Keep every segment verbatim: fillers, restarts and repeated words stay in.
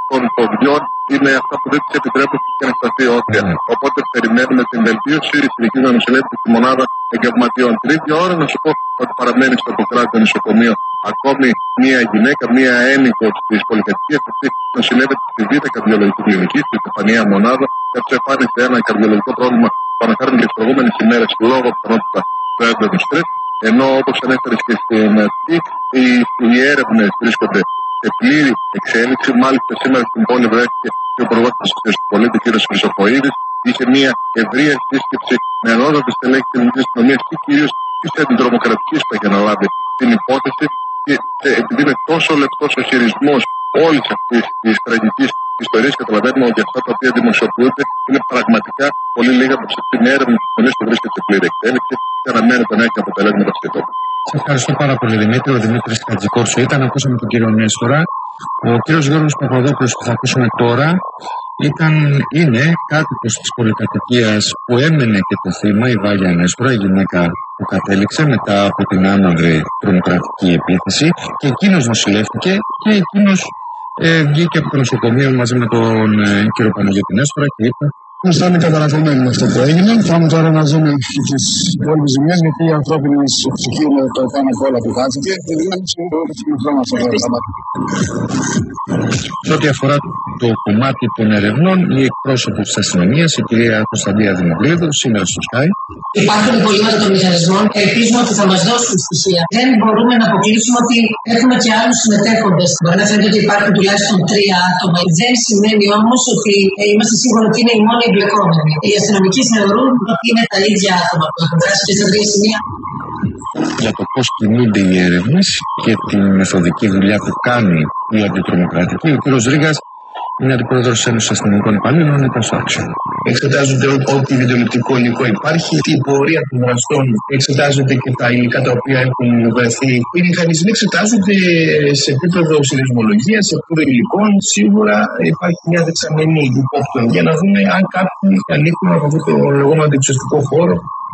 των ποδιών είναι αυτά που δεν της επιτρέπουν και να σταθεί όρθια. Mm. Οπότε περιμένουμε την βελτίωση τη ειδική νοσηλεύτικη στη μονάδα εγκαυματιών. Την ίδια ώρα να σου πω ότι παραμένει στο Ποκράτιο νοσοκομείο ακόμη μία γυναίκα, μία ένικος της πολυκατοικίας. Αυτή νοσηλεύεται στη Β' Καρδιολογική Κλινική, στη Στεφανία μονάδα, καθώς εμφάνισε ένα καρδιολογικό πρόβλημα που αναφέρουμε και τις προηγούμενες ημέρες λόγω πιθανότητα του έντονου στρες. Ενώ όπως ανέφερες και στην αρχή, οι, οι έρευνες βρίσκονται σε πλήρη εξέλιξη. Μάλιστα σήμερα στην πόλη βρέθηκε και ο υπουργός της του πολίτη, κ. Χρυσοχοΐδης. Είχε μια ευρεία σύσκεψη με ανώτατους στελέχη της ελληνικής αστυνομίας και κυρίως της αντιτρομοκρατικής που έχει αναλάβει την υπόθεση. Και επειδή είναι τόσο λεπτός ο χειρισμός όλης αυτής της τραγικής ιστορίας, καταλαβαίνουμε ότι αυτά τα οποία δημοσιοποιούνται είναι πραγματικά πολύ λίγα από την έρευνα της αστυνομίας που βρίσκεται σε πλήρη εξέλιξη και αναμένεται να έχει αποτελέσματα σχετικά. Σε ευχαριστώ πάρα πολύ, Δημήτρη. Ο Δημήτρης Χατζικόρσου ήταν. Ακούσαμε τον κύριο Νέστορα. Ο κύριος Γιώργος Παπαδόπουλος που θα ακούσουμε τώρα ήταν, είναι κάτοικος της πολυκατοικίας που έμενε και το θύμα, η Βάλια Νέστορα, η γυναίκα που κατέληξε μετά από την άνοδρη τρομοκρατική επίθεση, και εκείνος νοσηλεύτηκε και εκείνος ε, βγήκε από το νοσοκομείο μαζί με τον ε, κύριο Παναγιώτη Νέστορα και είπε: Αισθάνομαι καταρακλωμένοι με αυτό που έγινε. Πάμε τώρα να δούμε τις υπόλοιπες ζημιές, γιατί η ανθρώπινη ψυχή είναι το πάνω από όλα που χάθηκε. Και δύναμη συμμετέχουμε αυτό το θέμα. Σε ό,τι αφορά το κομμάτι των ερευνών, η εκπρόσωπος της αστυνομίας, η κυρία Κωνσταντία Δημογλίδου, σήμερα στο Sky. Υπάρχουν προβλήματα των μηχανισμών και ελπίζουμε ότι θα μας δώσουν στοιχεία. Δεν μπορούμε να αποκλείσουμε ότι έχουμε και άλλους συμμετέχοντες. Μπορεί να φαίνεται ότι υπάρχουν τουλάχιστον τρία άτομα. Δεν σημαίνει όμως ότι είμαστε σίγουροι ότι είναι οι μόνοι εμπλεκόμενοι. Οι αστυνομικοί θεωρούν ότι είναι τα ίδια άτομα που έχουν δράσει και στα τρία σημεία. Για το πώς κινούνται οι έρευνες και τη μεθοδική δουλειά που κάνει η αντιτρομοκρατική, ο κ. Ρήγας είναι αντιπρόεδρος της Ένωσης Αστυνομικών Υπαλλήλων, ήταν στο άξιο. Εξετάζονται ό,τι βιντεοληπτικό υλικό υπάρχει, η πορεία των δραστών, εξετάζονται και τα υλικά τα οποία έχουν βρεθεί. Οι μηχανισμοί εξετάζονται σε επίπεδο συνδεσμολογίας, σε επίπεδο υλικών. Σίγουρα υπάρχει μια δεξαμενή υπόπτων για να δούμε αν κάποιοι ανήκουν από αυτό το λεγόμενο αντιξωστικό χώρο.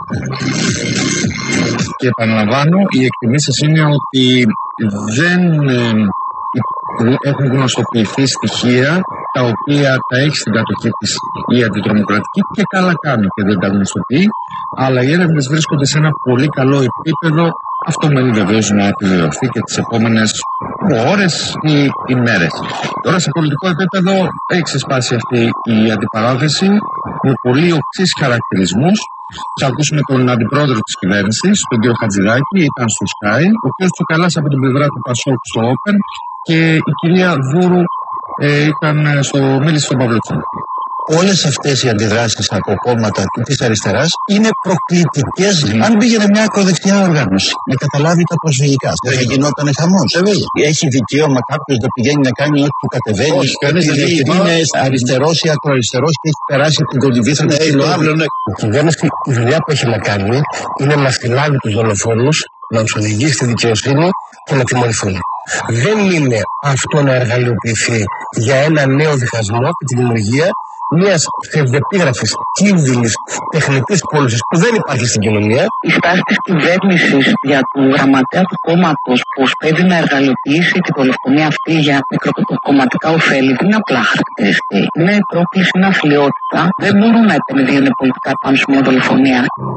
Και επαναλαμβάνω, οι εκτιμήσεις είναι ότι δεν έχουν γνωστοποιηθεί στοιχεία τα οποία τα έχει στην κατοχή της η αντιτρομοκρατική, και καλά κάνει και δεν τα γνωστοποιεί, αλλά οι έρευνες βρίσκονται σε ένα πολύ καλό επίπεδο. Αυτό μένει βεβαίως να επιβεβαιωθεί και τις επόμενες ώρες ή ημέρες. Τώρα σε πολιτικό επίπεδο έχει ξεσπάσει αυτή η αντιπαράθεση με πολύ οξύς χαρακτηρισμούς. Θα ακούσουμε τον αντιπρόεδρο της κυβέρνησης, τον κύριο Χατζηδάκη, ήταν στο Sky, ο κύριος Τσουκαλάς από την πλευρά του Πασόκ στο Open και η κυρία Βούρου ε, ήταν στο μίλησε στον Παυλότσο. Όλες αυτές οι αντιδράσεις από κόμματα της αριστεράς είναι προκλητικές. Mm. Αν πήγαινε μια ακροδεξιά οργάνωση να καταλάβει τα προσφυγικά, δεν θα γινόταν χαμός. Έχει δικαίωμα κάποιος να πηγαίνει να κάνει ό,τι του κατεβαίνει. Όχι, κανείς δεν έχει. Είναι αριστερός ή ακροαριστερός και έχει περάσει από την κοντιβήθρα του κοινού. Η κυβέρνηση, η δουλειά που έχει να κάνει είναι να συλλάβει τους δολοφόνους, να τους οδηγήσει στη δικαιοσύνη και να τιμωρηθούν. Δεν είναι αυτό να εργαλειοποιηθεί για ένα νέο διχασμό και τη δημιουργία μιας ψευδεπίγραφης κίνδυνης τεχνητής πώλησης που δεν υπάρχει στην κοινωνία. Η στάση της κυβέρνησης για τον γραμματέα του κόμματος που σπέβει να εργαλειοποιήσει την δολοφονία αυτή για μικροκομματικά ωφέλη δεν είναι απλά χαρακτηριστική. Είναι πρόκληση, είναι αθλειότητα. Δεν μπορούν να επενδύουν πολιτικά πάνω σε μια δολοφονία.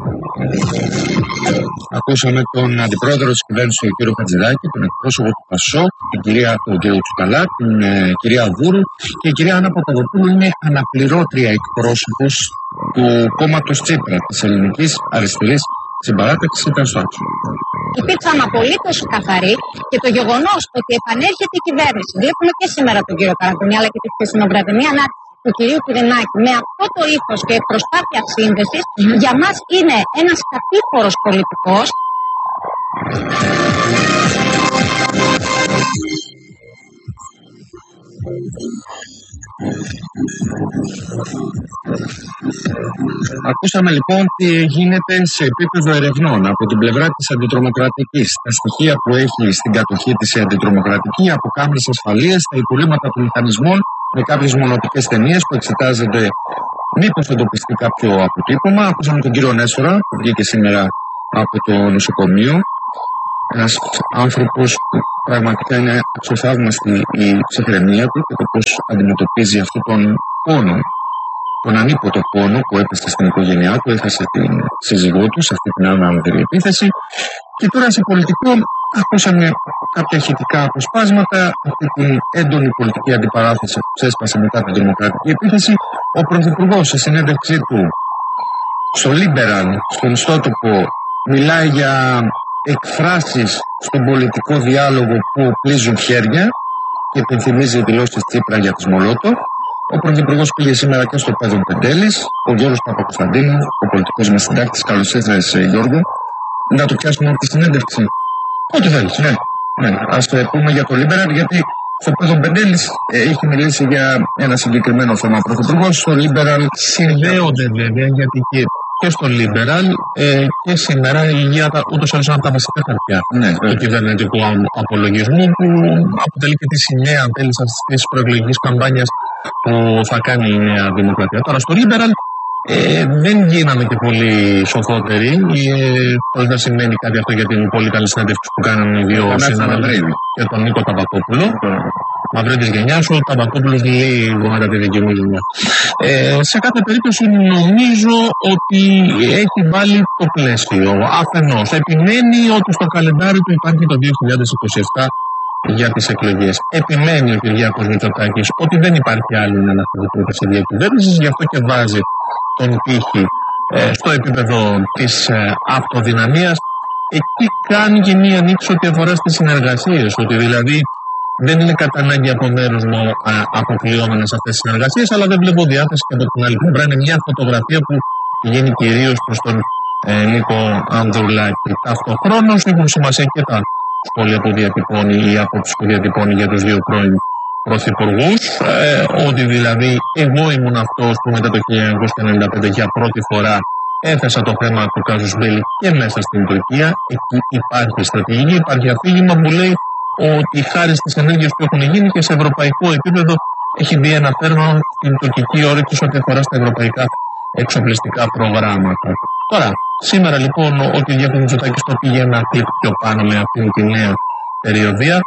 Ακούσαμε τον αντιπρόεδρο της κυβέρνησης, τον κύριο Χατζηδάκη, τον εκπρόσωπο του Πασόκ, την κυρία, τον κύριο Τσουκαλά, την ε, κυρία Βούρου, και η κυρία Άννα Παπαδοπούλου είναι αναπληρώτρια εκπρόσωπος του κόμματος Τσίπρα, της Ελληνικής Αριστερής Συμπαράταξης, ήταν στο άξιο. Υπήρξαν απολύτως καθαροί και το γεγονός ότι επανέρχεται η κυβέρνηση. Βλέπουμε και σήμερα τον κύριο Καραγκουνή, αλλά και τη χθεσινοβραδινή ανάρτηση του κυρίου Κυρινάκη με αυτό το ύφος και προσπάθεια σύνδεσης, mm. για μας είναι ένας κατήφορος πολιτικός. Ακούσαμε λοιπόν τι γίνεται σε επίπεδο ερευνών από την πλευρά της αντιτρομοκρατικής. Τα στοιχεία που έχει στην κατοχή της η αντιτρομοκρατική από κάμερες ασφαλείας, τα υπολείμματα των μηχανισμών με κάποιες μονοτικές ταινίες που εξετάζονται μήπως εντοπιστεί κάποιο αποτύπωμα. Ακούσαμε τον κύριο Νέστορα που βγήκε σήμερα από το νοσοκομείο. Ένας άνθρωπος που πραγματικά είναι αξιοθαύμαστη η ψυχραιμία του και το πώς αντιμετωπίζει αυτόν τον πόνο, τον ανίποτο πόνο που έπεσε στην οικογένειά του, έχασε την σύζυγό του σε αυτή την άναδρη επίθεση. Και τώρα σε πολιτικό ακούσαμε κάποια ηχητικά αποσπάσματα, αυτή την έντονη πολιτική αντιπαράθεση που ξέσπασε μετά την τρομοκρατική επίθεση. Ο Πρωθυπουργός σε συνέντευξή του στο Liberal, στον ιστότοπο, μιλάει για εκφράσεις στον πολιτικό διάλογο που πλύζουν χέρια και υπενθυμίζει δηλώσεις Τσίπρα για τις Μολότο. Ο Πρωθυπουργός πήγε σήμερα και στο Πέδο Πεντέλης, ο Γιώργος Παπακοσταντίνου, ο πολιτικός μας συντάκτης. Καλώς ήρθες, Γιώργο. Να το πιάσουμε από τη συνέντευξη. Ό,τι θέλεις, ναι. ναι. Ας το πούμε για το Liberal, γιατί στο Πέδο Πεντέλης ε, έχει μιλήσει για ένα συγκεκριμένο θέμα ο Πρωθυπουργός. Στο Liberal συνδέονται βέβαια, γιατί και, και στο Liberal ε, και σήμερα η υγεία ούτως άλλως είναι από τα βασικά χαρτιά ναι, του κυβερνητικού απολογισμού, που αποτελεί και τη σημαία, αν θέλεις, αυτής της προεκλογικής καμπάνιας που θα κάνει η Νέα Δημοκρατία. Τώρα στο Liberal ε, δεν γίναμε και πολύ σοφότεροι, ε, χωρίς να σημαίνει κάτι αυτό για την πολύ καλή συνέντευξη που κάνανε οι δύο συνάδελφοι και τον Νίκο Ταμπακόπουλο. Μαυρίδης γενιάς, ο Ταμπακόπουλος λίγο μετά τη δική μου γενιά. Ε, σε κάθε περίπτωση νομίζω ότι έχει βάλει το πλαίσιο. Αφενός επιμένει ότι στο καλεντάρι του υπάρχει το δύο χιλιάδες είκοσι επτά για τις εκλογές. Επιμένει ο Κυριάκος Μητσοτάκης ότι δεν υπάρχει άλλη αναστατικότητα διακυβέρνησης, γι' αυτό και βάζει τον πύχη ε, στο επίπεδο της ε, αυτοδυναμίας. Εκεί κάνει και μία ανοίξη ό,τι αφορά στις συνεργασίες, ότι δηλαδή δεν είναι κατά ανάγκη από μέρους μου αποκλειόμενες αυτές τις συνεργασίες, αλλά δεν βλέπω διάθεση και από την άλλη πλευρά. Είναι μια φωτογραφία που πηγαίνει κυρίως προς τον ε, Νίκο Ανδρουλάκη. Ταυτοχρόνως έχουν σημασία και τα σχόλια που διατυπώνει, οι άποψεις που διατυπώνει για τους δύο πρώην πρωθυπουργούς, ε, ότι δηλαδή εγώ ήμουν αυτός που μετά το χίλια εννιακόσια ενενήντα πέντε για πρώτη φορά έθεσα το θέμα του κάζους Μπέλη και μέσα στην Τουρκία. Εκεί υπάρχει στρατηγική, υπάρχει αφήγημα που λέει ότι χάρη στις ενέργειες που έχουν γίνει και σε ευρωπαϊκό επίπεδο έχει δει ένα τέρμα στην τουρκική όρεξη ό,τι αφορά στα ευρωπαϊκά εξοπλιστικά προγράμματα. Τώρα, σήμερα λοιπόν ο Κυριάκος Μητσοτάκης το πήγε ένα κλικ πιο πάνω με αυτήν τη νέα περιοδία.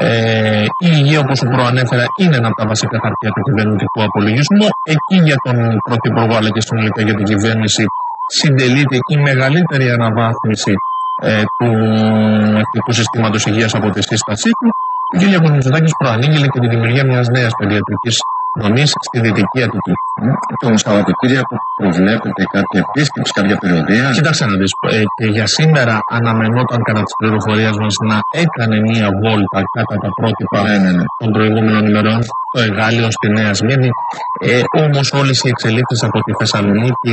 Ε, η υγεία, όπως σου προανέφερα, είναι ένα από τα βασικά χαρτιά του κυβερνητικού απολογισμού. Εκεί για τον Πρωθυπουργό αλλά και συνολικά για την κυβέρνηση συντελείται η μεγαλύτερη αναβάθμιση ε, του εθνικού συστήματος υγείας από τη σύστασή του. Ο Κυριάκος Μητσοτάκης προανήγγειλε και τη δημιουργία μιας νέας παιδιατρικής δομής στη Δυτική Αττική. Το Σαββατοκύριακο προβλέπεται κάποια επίσκεψη, κάποια περιοδία. Κοιτάξτε να δεις, ε, και για σήμερα αναμενόταν κατά τις πληροφορίες μας να έκανε μία βόλτα κατά τα πρότυπα ναι, ναι, ναι. των προηγούμενων ημερών στο Εγάλειο, στη Νέα Σμύρνη. Ε, όμως όλες οι εξελίξεις από τη Θεσσαλονίκη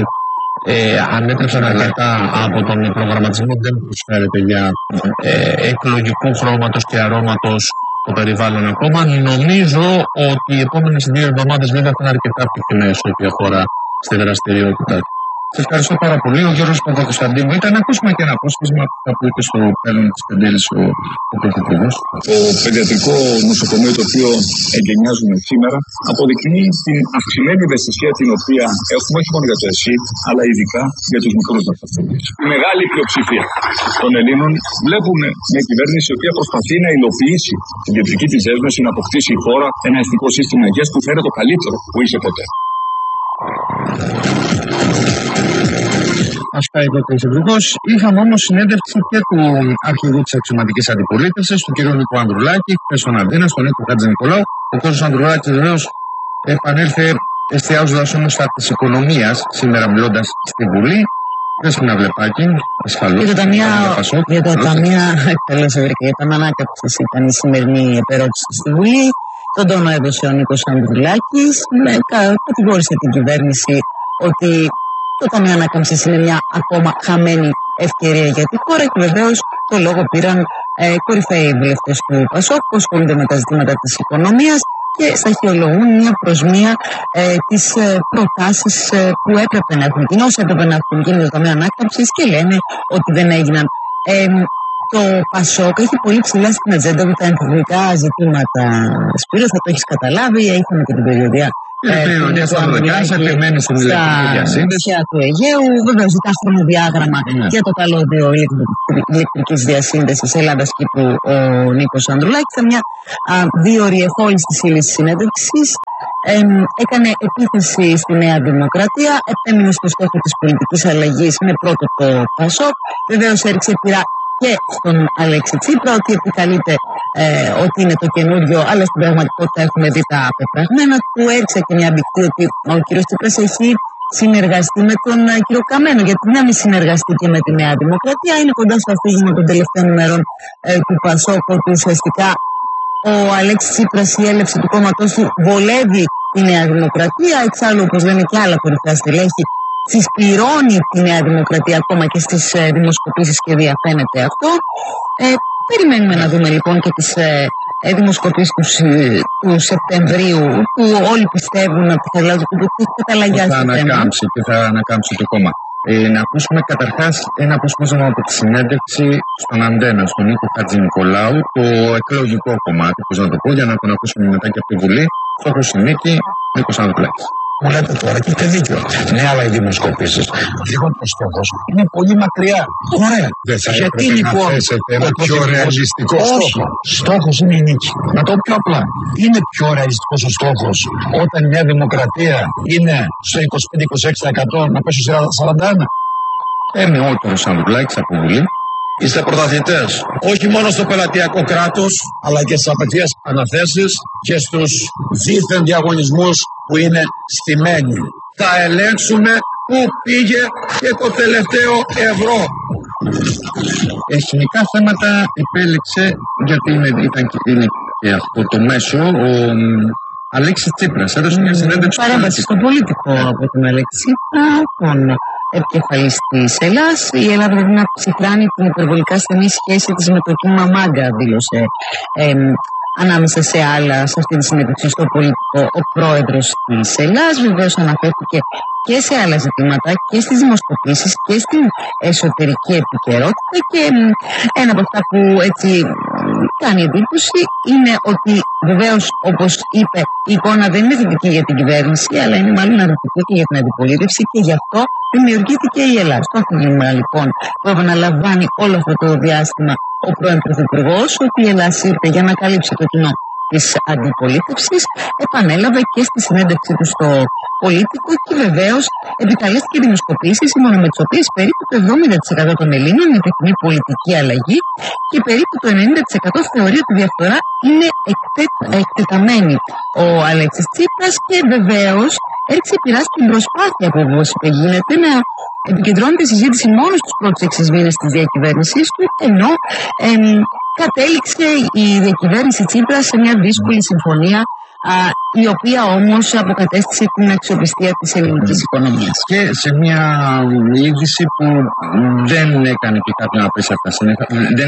ε, ανέτρεψαν αρκετά από τον προγραμματισμό. Δεν προσφέρεται για ε, εκλογικού χρώματος και αρώματος το περιβάλλον ακόμα. Νομίζω ότι οι επόμενες δύο εβδομάδες βέβαια θα είναι αρκετά πυκνές ό,τι αφορά στη δραστηριότητα. Σας ευχαριστώ πάρα πολύ. Ο Γιώργος Παπακοσταντίνου ήταν να ακούσουμε και ένα απόσπασμα που θα πούμε και στο πέλον της Πεντέλης ο, ο Πρωθυπουργός. Το παιδιατρικό νοσοκομείο το οποίο εγκαινιάζουμε σήμερα αποδεικνύει την αυξημένη ευαισθησία την οποία έχουμε όχι μόνο για το ΕΣΥ, αλλά ειδικά για τους μικρούς μας ασθενείς. Η μεγάλη πλειοψηφία των Ελλήνων βλέπουν μια κυβέρνηση η οποία προσπαθεί να υλοποιήσει την κεντρική της δέσμευση να αποκτήσει η χώρα ένα εθνικό σύστημα υγείας που θα είναι το καλύτερο που είχε ποτέ. Αυτά είπε ο Πρωθυπουργός. Είχαμε όμως συνέντευξη και του αρχηγού της αξιωματικής αντιπολίτευσης, του κ. Νίκο Ανδρουλάκη, χθες στον Αντένα, στον Νίκο Χατζηνικολάου. Ο κ. Ανδρουλάκης βεβαίως επανέλθε εστιάζοντας όμως στα της οικονομίας, σήμερα μιλώντας στη Βουλή. Πρέσπινα Βλεπάκη, ασφαλώς. Για το Ταμείο, για το Ταμείο Εκτέλεσης Ευρωπαϊκής Ανάκαμψης ήταν η σημερινή επερώτηση στη Βουλή. Τον τόνο έδωσε ο Νίκος Ανδρουλάκης. Κατηγόρησε την κυβέρνηση ότι το Ταμείο Ανάκαμψης είναι μια ακόμα χαμένη ευκαιρία για τη χώρα και βεβαίως το λόγο πήραν ε, κορυφαίοι βουλευτές του ΠΑΣΟΚ που ασχολούνται με τα ζητήματα της οικονομίας και σταχυολογούν μία προς μία ε, τις ε, προτάσεις ε, που έπρεπε να έχουν γίνει, όσα έπρεπε να έχουν γίνει το Ταμείο Ανάκαμψης και λένε ότι δεν έγιναν. Ε, το Πασόκ έχει πολύ ψηλά στην ατζέντα του τα εμφυλικά ζητήματα. Σπύρο, θα το έχει καταλάβει, είχαμε και την περιοδία. Περιοδία του Ανδρουλάκη, επιμένει στην ηλεκτρική διασύνδεση. Στα του Αιγαίου, βέβαια ζητά χρονοδιάγραμμα mm. για το καλώδιο ηλεκτρικής διασύνδεσης Ελλάδας-Κύπρου ο Νίκος Ανδρουλάκης. Σε μια δύο ώρη εχόλης της ύλης συνέντευξης ε, έκανε επίθεση στη Νέα Δημοκρατία, επέμεινε στο στόχο της πολιτικής αλλαγής με πρώτο το Πασόκ. Βεβαίως έριξε πειρά και στον Αλέξη Τσίπρα ότι επικαλείται ε, ότι είναι το καινούριο, αλλά στην πραγματικότητα έχουμε δει τα πεπραγμένα του. Έριξε και μια μπιχτή ότι ο κύριος Τσίπρας έχει συνεργαστεί με τον ε, κύριο Καμένο. Γιατί να μην συνεργαστεί και με τη Νέα Δημοκρατία? Είναι κοντά στο αφήγημα των τελευταίων ημερών ε, του Πασόκ ότι ουσιαστικά ο Αλέξης Τσίπρας, η έλευση του κόμματός του βολεύει τη Νέα Δημοκρατία. Εξάλλου, όπως λένε και άλλα κορυφαία στελέχη, συσπηρώνει τη Νέα Δημοκρατία ακόμα και στις ε, δημοσκοπήσεις και διαφαίνεται αυτό. Ε, περιμένουμε να δούμε λοιπόν και τις ε, ε, δημοσκοπήσεις του, ε, του Σεπτεμβρίου, που όλοι πιστεύουν ότι θα αλλάζει το καταλαγιάζει το θέμα. Θα ανακάμψει και θα ανακάμψει το κόμμα. Ε, να ακούσουμε καταρχάς ένα απόσπασμα από τη συνέντευξη στον Αντένα, στον Νίκο Χατζηνικολάου, το εκλογικό κομμάτι, πώς να το πω, για να τον ακούσουμε μετά και από τη Βουλή. Στόχος η νίκη, Νίκος Ανδρουλάκης. Μου λέτε τώρα και έχετε δίκιο. Ναι, αλλά οι δημοσκοπήσεις δείχνουν ότι ο στόχος είναι πολύ μακριά. Ωραία. Δεν θα γιατί έπρεπε λοιπόν να θέσετε ένα πιο ρεαλιστικό στόχο? Στόχος είναι η νίκη. Να το πω πιο απλά. Είναι πιο ρεαλιστικός ο στόχος όταν η Νέα Δημοκρατία είναι στο είκοσι πέντε είκοσι έξι τοις εκατό να πέσει στο σαράντα ένα. Παίρνει ότερο Ανδρουλάκης από Βουλή. Είστε πρωταθλητές όχι μόνο στο πελατειακό κράτος, αλλά και στις απευθείας αναθέσεις και στους δίθεν διαγωνισμούς που είναι στημένοι. Θα ελέγξουμε πού πήγε και το τελευταίο ευρώ. Εθνικά θέματα επέλεξε, γιατί είναι, ήταν και, είναι και αυτό το μέσο, ο Αλέξης Τσίπρας. Έδωσε μια συνέντευξη. Παρέμβαση στο πολιτικό από τον Αλέξη Τσίπρα, τον επικεφαλής της Ελλάς. Η Ελλάδα πρέπει να ψυχράνει την υπερβολικά στενή σχέση της με το κύμα Μάγκα, δήλωσε ε, ανάμεσα σε άλλα σε αυτή τη συνέντευξη στο πολιτικό ο πρόεδρος της Ελλάς. Βεβαίως αναφέρθηκε και σε άλλα ζητήματα και στις δημοσκοπήσεις και στην εσωτερική επικαιρότητα, και ένα από αυτά που έτσι κάνει εντύπωση είναι ότι βεβαίως, όπως είπε, η εικόνα δεν είναι θετική για την κυβέρνηση, αλλά είναι μάλλον αρνητική και για την αντιπολίτευση, και γι' αυτό δημιουργήθηκε η Ελλάδα. Το αφήγημα λοιπόν που επαναλαμβάνει όλο αυτό το διάστημα ο πρώην Πρωθυπουργός, ότι η Ελλάδα ήρθε για να καλύψει το κοινό της αντιπολίτευσης, επανέλαβε και στη συνέντευξη του στο Πολίτικο, και βεβαίως επικαλέστηκε δημοσκοπήσεις, σύμφωνα με τις οποίες περίπου το εβδομήντα τοις εκατό των Ελλήνων επιθυμεί πολιτική αλλαγή και περίπου το ενενήντα τοις εκατό θεωρεί ότι η διαφθορά είναι εκτε, εκτεταμένη. Ο Αλέξης Τσίπρας, και βεβαίως έριξε πειρά στην προσπάθεια που, όπως είπε, γίνεται να επικεντρώνεται η συζήτηση μόνο στους πρώτους έξι μήνες της διακυβέρνησής του, ενώ εμ, κατέληξε η διακυβέρνηση Τσίπρα σε μια δύσκολη συμφωνία, α, η οποία όμως αποκατέστησε την αξιοπιστία της ελληνικής οικονομίας. Και σε μια είδηση που δεν έκανε και κάποιον να πέσει από τα σύννεφα, δεν,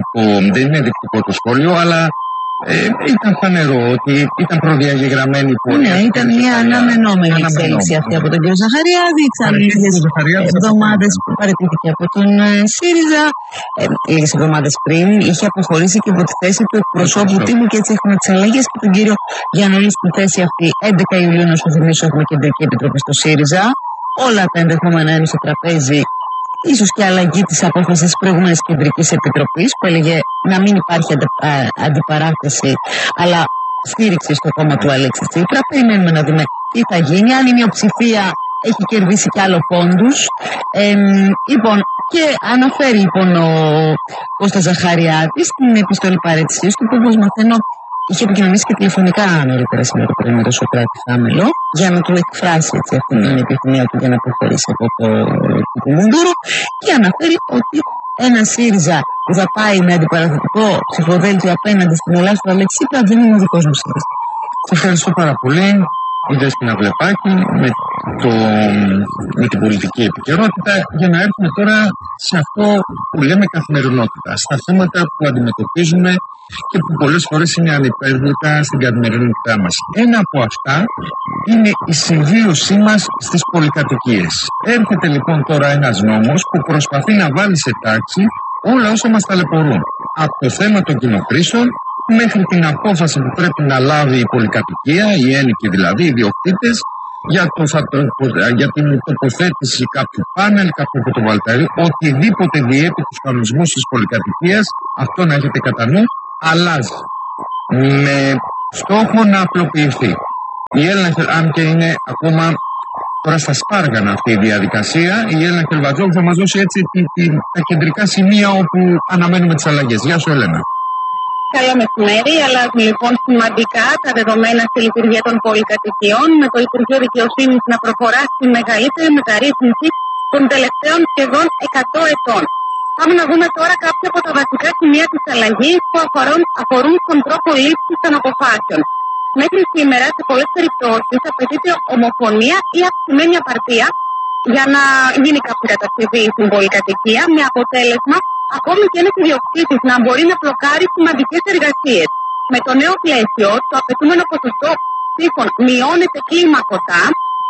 δεν είναι δεικτικό το σχόλιο, αλλά Ε, ήταν φανερό ότι ήταν προδιαγεγραμμένη η πορεία. Ναι, ήταν μια αναμενόμενη εξέλιξη αυτή από τον κύριο Ζαχαριάδη. Λίγες εβδομάδες που παραιτήθηκε από τον ΣΥΡΙΖΑ. Ε, λίγες εβδομάδες πριν είχε αποχωρήσει και από τη θέση του εκπροσώπου τύπου, και έτσι έχουμε τις αλλαγές και τον κύριο Γιαννουλή στην θέση αυτή. έντεκα Ιουλίου, να σου θυμίσω, έχουμε κεντρική επιτροπή στο ΣΥΡΙΖΑ. Όλα τα ενδεχόμενα είναι στο τραπέζι. Ίσως και αλλαγή της απόφασης της προηγούμενης κεντρικής επιτροπής, που έλεγε να μην υπάρχει αντι, α, αντιπαράθεση, αλλά στήριξη στο κόμμα του Αλέξη Τσίπρα. Περιμένουμε να δούμε τι θα γίνει, αν η μειοψηφία έχει κερδίσει κι άλλο πόντους. Ε, λοιπόν, και αναφέρει λοιπόν ο Κώστας Ζαχαριάδης στην επιστολή παρέτησής του, που όπως μαθαίνω είχε επικοινωνήσει και τηλεφωνικά νωρίτερα σήμερα το πρωί με τον Σωκράτη Θάμελο, για να του εκφράσει έτσι αυτή την επιθυμία του για να προχωρήσει από το τύπο Μουντούρο, και αναφέρει ότι ένα ΣΥΡΙΖΑ που θα πάει με αντιπαραθετικό ψηφοδέλτιο απέναντι στην Ελλάδα του Αλέξη Τσίπρα δεν είναι ο δικός μου ΣΥΡΙΖΑ. Σας ευχαριστώ πάρα πολύ. Η Δέσποινα Βλεπάκη με, το, με την πολιτική επικαιρότητα, για να έρθουμε τώρα σε αυτό που λέμε καθημερινότητα, στα θέματα που αντιμετωπίζουμε και που πολλές φορές είναι ανυπέρβλητα στην καθημερινότητά μας. Ένα από αυτά είναι η συμβίωσή μας στις πολυκατοικίες. Έρχεται λοιπόν τώρα ένας νόμος που προσπαθεί να βάλει σε τάξη όλα όσα μας ταλαιπωρούν. Από το θέμα των κοινοκρίσεων μέχρι την απόφαση που πρέπει να λάβει η πολυκατοικία, οι ένοικοι δηλαδή, οι ιδιοκτήτες, για, το, για την τοποθέτηση κάποιου πάνελ, κάποιου φωτοβολταϊκού, οτιδήποτε διέπει τους κανονισμούς της πολυκατοικίας, αυτό να έχετε κατά νου, αλλάζει. Με στόχο να απλοποιηθεί. Η Έλληνα, αν και είναι ακόμα τώρα στα σπάργανα αυτή η διαδικασία, η Έλληνα Χελβατζόγλου θα μας δώσει έτσι τη, τη, τα κεντρικά σημεία όπου αναμένουμε τις αλλαγές. Γεια σου, Έλενα. Καλό μεσημέρι. Αλλάζουν λοιπόν σημαντικά τα δεδομένα στη λειτουργία των πολυκατοικιών, με το Υπουργείο Δικαιοσύνης να προχωρά στη μεγαλύτερη μεταρρύθμιση των τελευταίων σχεδόν εκατό ετών. Πάμε να δούμε τώρα κάποια από τα βασικά σημεία της αλλαγής που αφορούν, αφορούν στον τρόπο λήψης των αποφάσεων. Μέχρι σήμερα, σε πολλές περιπτώσεις, απαιτείται ομοφωνία ή αυξημένη απαρτία για να γίνει κάποια κατασκευή στην πολυκατοικία, με αποτέλεσμα ακόμη και ένας ιδιοκτήτης να μπορεί να μπλοκάρει σημαντικές εργασίες. Με το νέο πλαίσιο, το απαιτούμενο ποσοστό ψήφων μειώνεται κλίμακωτα,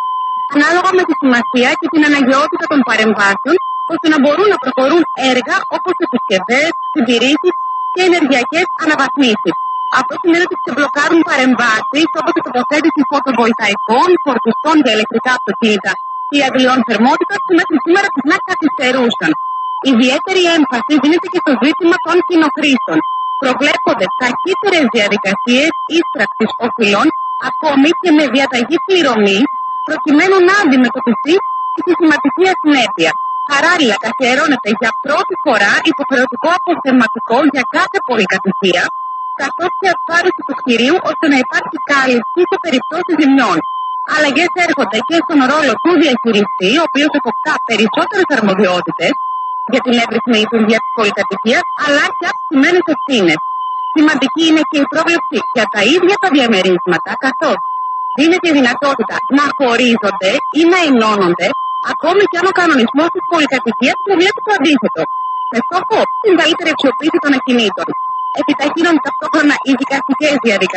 ανάλογα με τη σημασία και την αναγκαιότητα των παρεμβάσεων, ώστε να μπορούν να προχωρούν έργα όπως επισκευές, συντηρήσεις και ενεργειακές αναβαθμίσεις. Αυτό σημαίνει ότι ξεμπλοκάρουν παρεμβάσεις όπως η τοποθέτηση φωτοβολταϊκών, φορτιστών για ηλεκτρικά αυτοκίνητα ή αντλειών θερμότητας που μέχρι σήμερα συχνά καθυστερούσαν. Ιδιαίτερη έμφαση δίνεται και στο ζήτημα των κοινοχρήστων. Προβλέπονται ταχύτερες διαδικασίες ίστραξης οφειλών, ακόμη και με διαταγή πληρωμή, προκειμένου να αντιμετωπιστεί η συστηματική ασυνέπεια. Παράλληλα, καθιερώνεται για πρώτη φορά υποχρεωτικό αποθεματικό για κάθε πολυκατοικία, καθώς και ασφάλιση του κτηρίου ώστε να υπάρχει κάλυψη σε περιπτώσεις ζημιών. Αλλαγές έρχονται και στον ρόλο του διαχειριστή, ο οποίος αποκτά περισσότερες αρμοδιότητες για την εύρυθμη λειτουργία της πολυκατοικίας, αλλά και αυξημένες ευθύνες. Σημαντική είναι και η πρόβλεψη για τα ίδια τα διαμερίσματα, καθώς δίνεται η δυνατότητα να χωρίζονται ή να ενώνονται, ακόμη και αν ο κανονισμός της πολυκατοικίας προβλέπει το αντίθετο, με στόχο την καλύτερη αξιοποίηση των ακινήτων. Επιταχύνονται ταυτόχρονα οι δικαστικές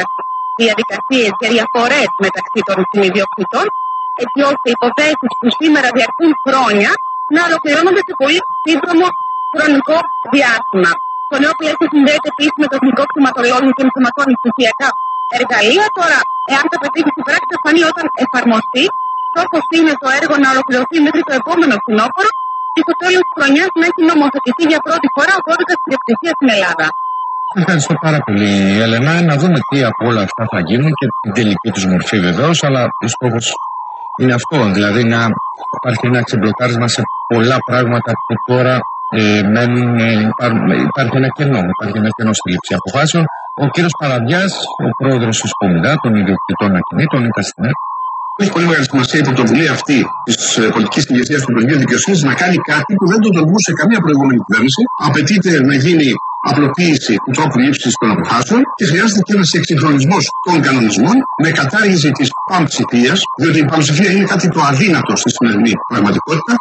διαδικασίες για διαφορές μεταξύ των συνειδιοκτητών, έτσι ώστε οι υποθέσεις που σήμερα διαρκούν χρόνια να ολοκληρώνονται σε πολύ σύντομο χρονικό διάστημα. Το νέο πλαίσιο συνδέεται επίσης με το εθνικό κτηματολόγιο και ενσωματώνει στοιχειακά εργαλεία. Τώρα, εάν το πετύχει στην πράξη, θα φανεί όταν εφαρμοστεί. Στόχος είναι το έργο να ολοκληρωθεί μέχρι το επόμενο φθινόπωρο και στο τέλος της χρονιάς να έχει νομοθετηθεί για πρώτη φορά ο κώδικας ιδιοκτησίας στην Ελλάδα. Ευχαριστώ πάρα πολύ, Έλενα. Να δούμε τι από όλα αυτά θα γίνουν και την τελική τους μορφή βεβαίως, αλλά ο στόχος είναι αυτό, δηλαδή να υπάρχει ένα ξεμπλοκάρισμα σε πολλά πράγματα που τώρα ε, μένουν, ε, υπάρχει ένα κενό, υπάρχει ένα κενό στη λήψη αποφάσεων. Ο κύριος Παραδιάς, ο πρόεδρος της Κομιδά, των ιδιοκτητών ακινήτων, είναι καστινέ. Έχει πολύ μεγάλη σημασία η πρωτοβουλία αυτή τη πολιτική ηγεσία του Υπουργείου Δικαιοσύνη να κάνει κάτι που δεν το τολμούσε καμία προηγούμενη κυβέρνηση. Απαιτείται να γίνει απλοποίηση του τρόπου λήψη των αποφάσεων και χρειάζεται και ένα εξυγχρονισμό των κανονισμών με κατάργηση τη πανψηφία, διότι η πανψηφία είναι κάτι το αδύνατο στη σημερινή πραγματικότητα.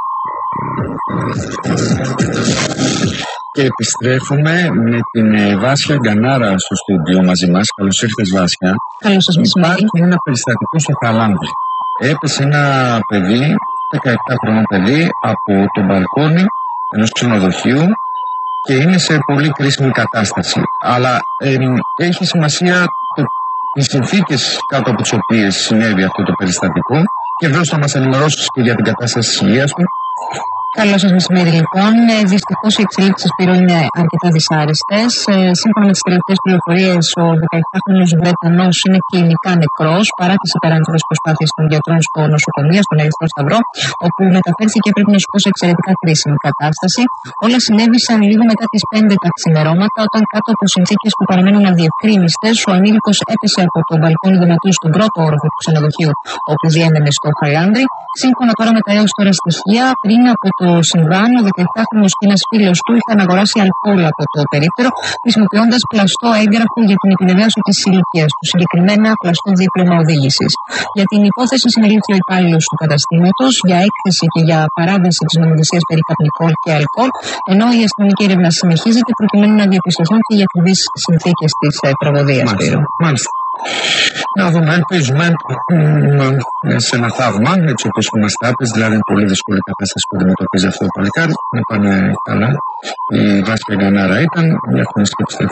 Και επιστρέφουμε με την Βάσια Γκανάρα στο στούντιο μαζί μας. Καλώς ήρθες, Βάσια. Καλώς σας μεσημέρι. Υπάρχει ένα περιστατικό στο Καλάνδρι. Έπεσε ένα παιδί, δεκαεπτά χρονών παιδί, από το μπαλκόνι ενός ξενοδοχείου και είναι σε πολύ κρίσιμη κατάσταση. Αλλά ε, έχει σημασία το, οι συνθήκες κάτω από τις οποίες συνέβη αυτό το περιστατικό και βέβαια θα μας ενημερώσεις και για την κατάσταση της υγείας του. Καλό σας μεσημέρι λοιπόν. Δυστυχώς οι εξελίξεις Σπύρο είναι αρκετά δυσάρεστες. Σύμφωνα με τις τελευταίες πληροφορίες, ο δεκαεπτάχρονος Βρετανός είναι κλινικά νεκρός παρά τις υπεράνθρωπες προσπάθειες των γιατρών στο νοσοκομείο, στον Ερυθρό Σταυρό, όπου μεταφέρθηκε, πρέπει να σου πω, σε εξαιρετικά κρίσιμη κατάσταση. Όλα συνέβησαν λίγο μετά τις πέντε τα ξημερώματα, όταν κάτω από συνθήκες που παραμένουν αδιευκρίνιστες, ο ανήλικος έπεσε από τον μπαλκόνι δωματίου στον πρώτο όροφο του ξενοδοχείου, όπου διέμενε στο Χαλάνδρι. Σύμφωνα τώρα με τα έως τώρα στοιχεία, πριν από το συμβάν, ο δεκαεπτάχρονος και ένας φίλος του είχαν αγοράσει αλκοόλ από το περίπτερο, χρησιμοποιώντας πλαστό έγγραφο για την επιβεβαίωση της ηλικίας του, συγκεκριμένα πλαστό δίπλωμα οδήγησης. Για την υπόθεση συνελήφθη ο υπάλληλος του καταστήματος για έκθεση και για παράβαση της νομοθεσίας περί καπνικών και αλκοόλ, ενώ η αστυνομική έρευνα συνεχίζεται προκειμένου να διαπιστωθούν και οι ακριβείς συνθήκες της τραγωδίας. Μάλιστα. Μάλιστα. να δούμε αν παίζουμε σε ένα θαύμα, έτσι όπως μας τα έπαιζε, δηλαδή είναι πολύ δύσκολη κατάσταση που αντιμετωπίζει αυτό το παλικάρι. Να πάνε καλά. Η Βάσια Γκανάρα ήταν, έχουμε σκέψει.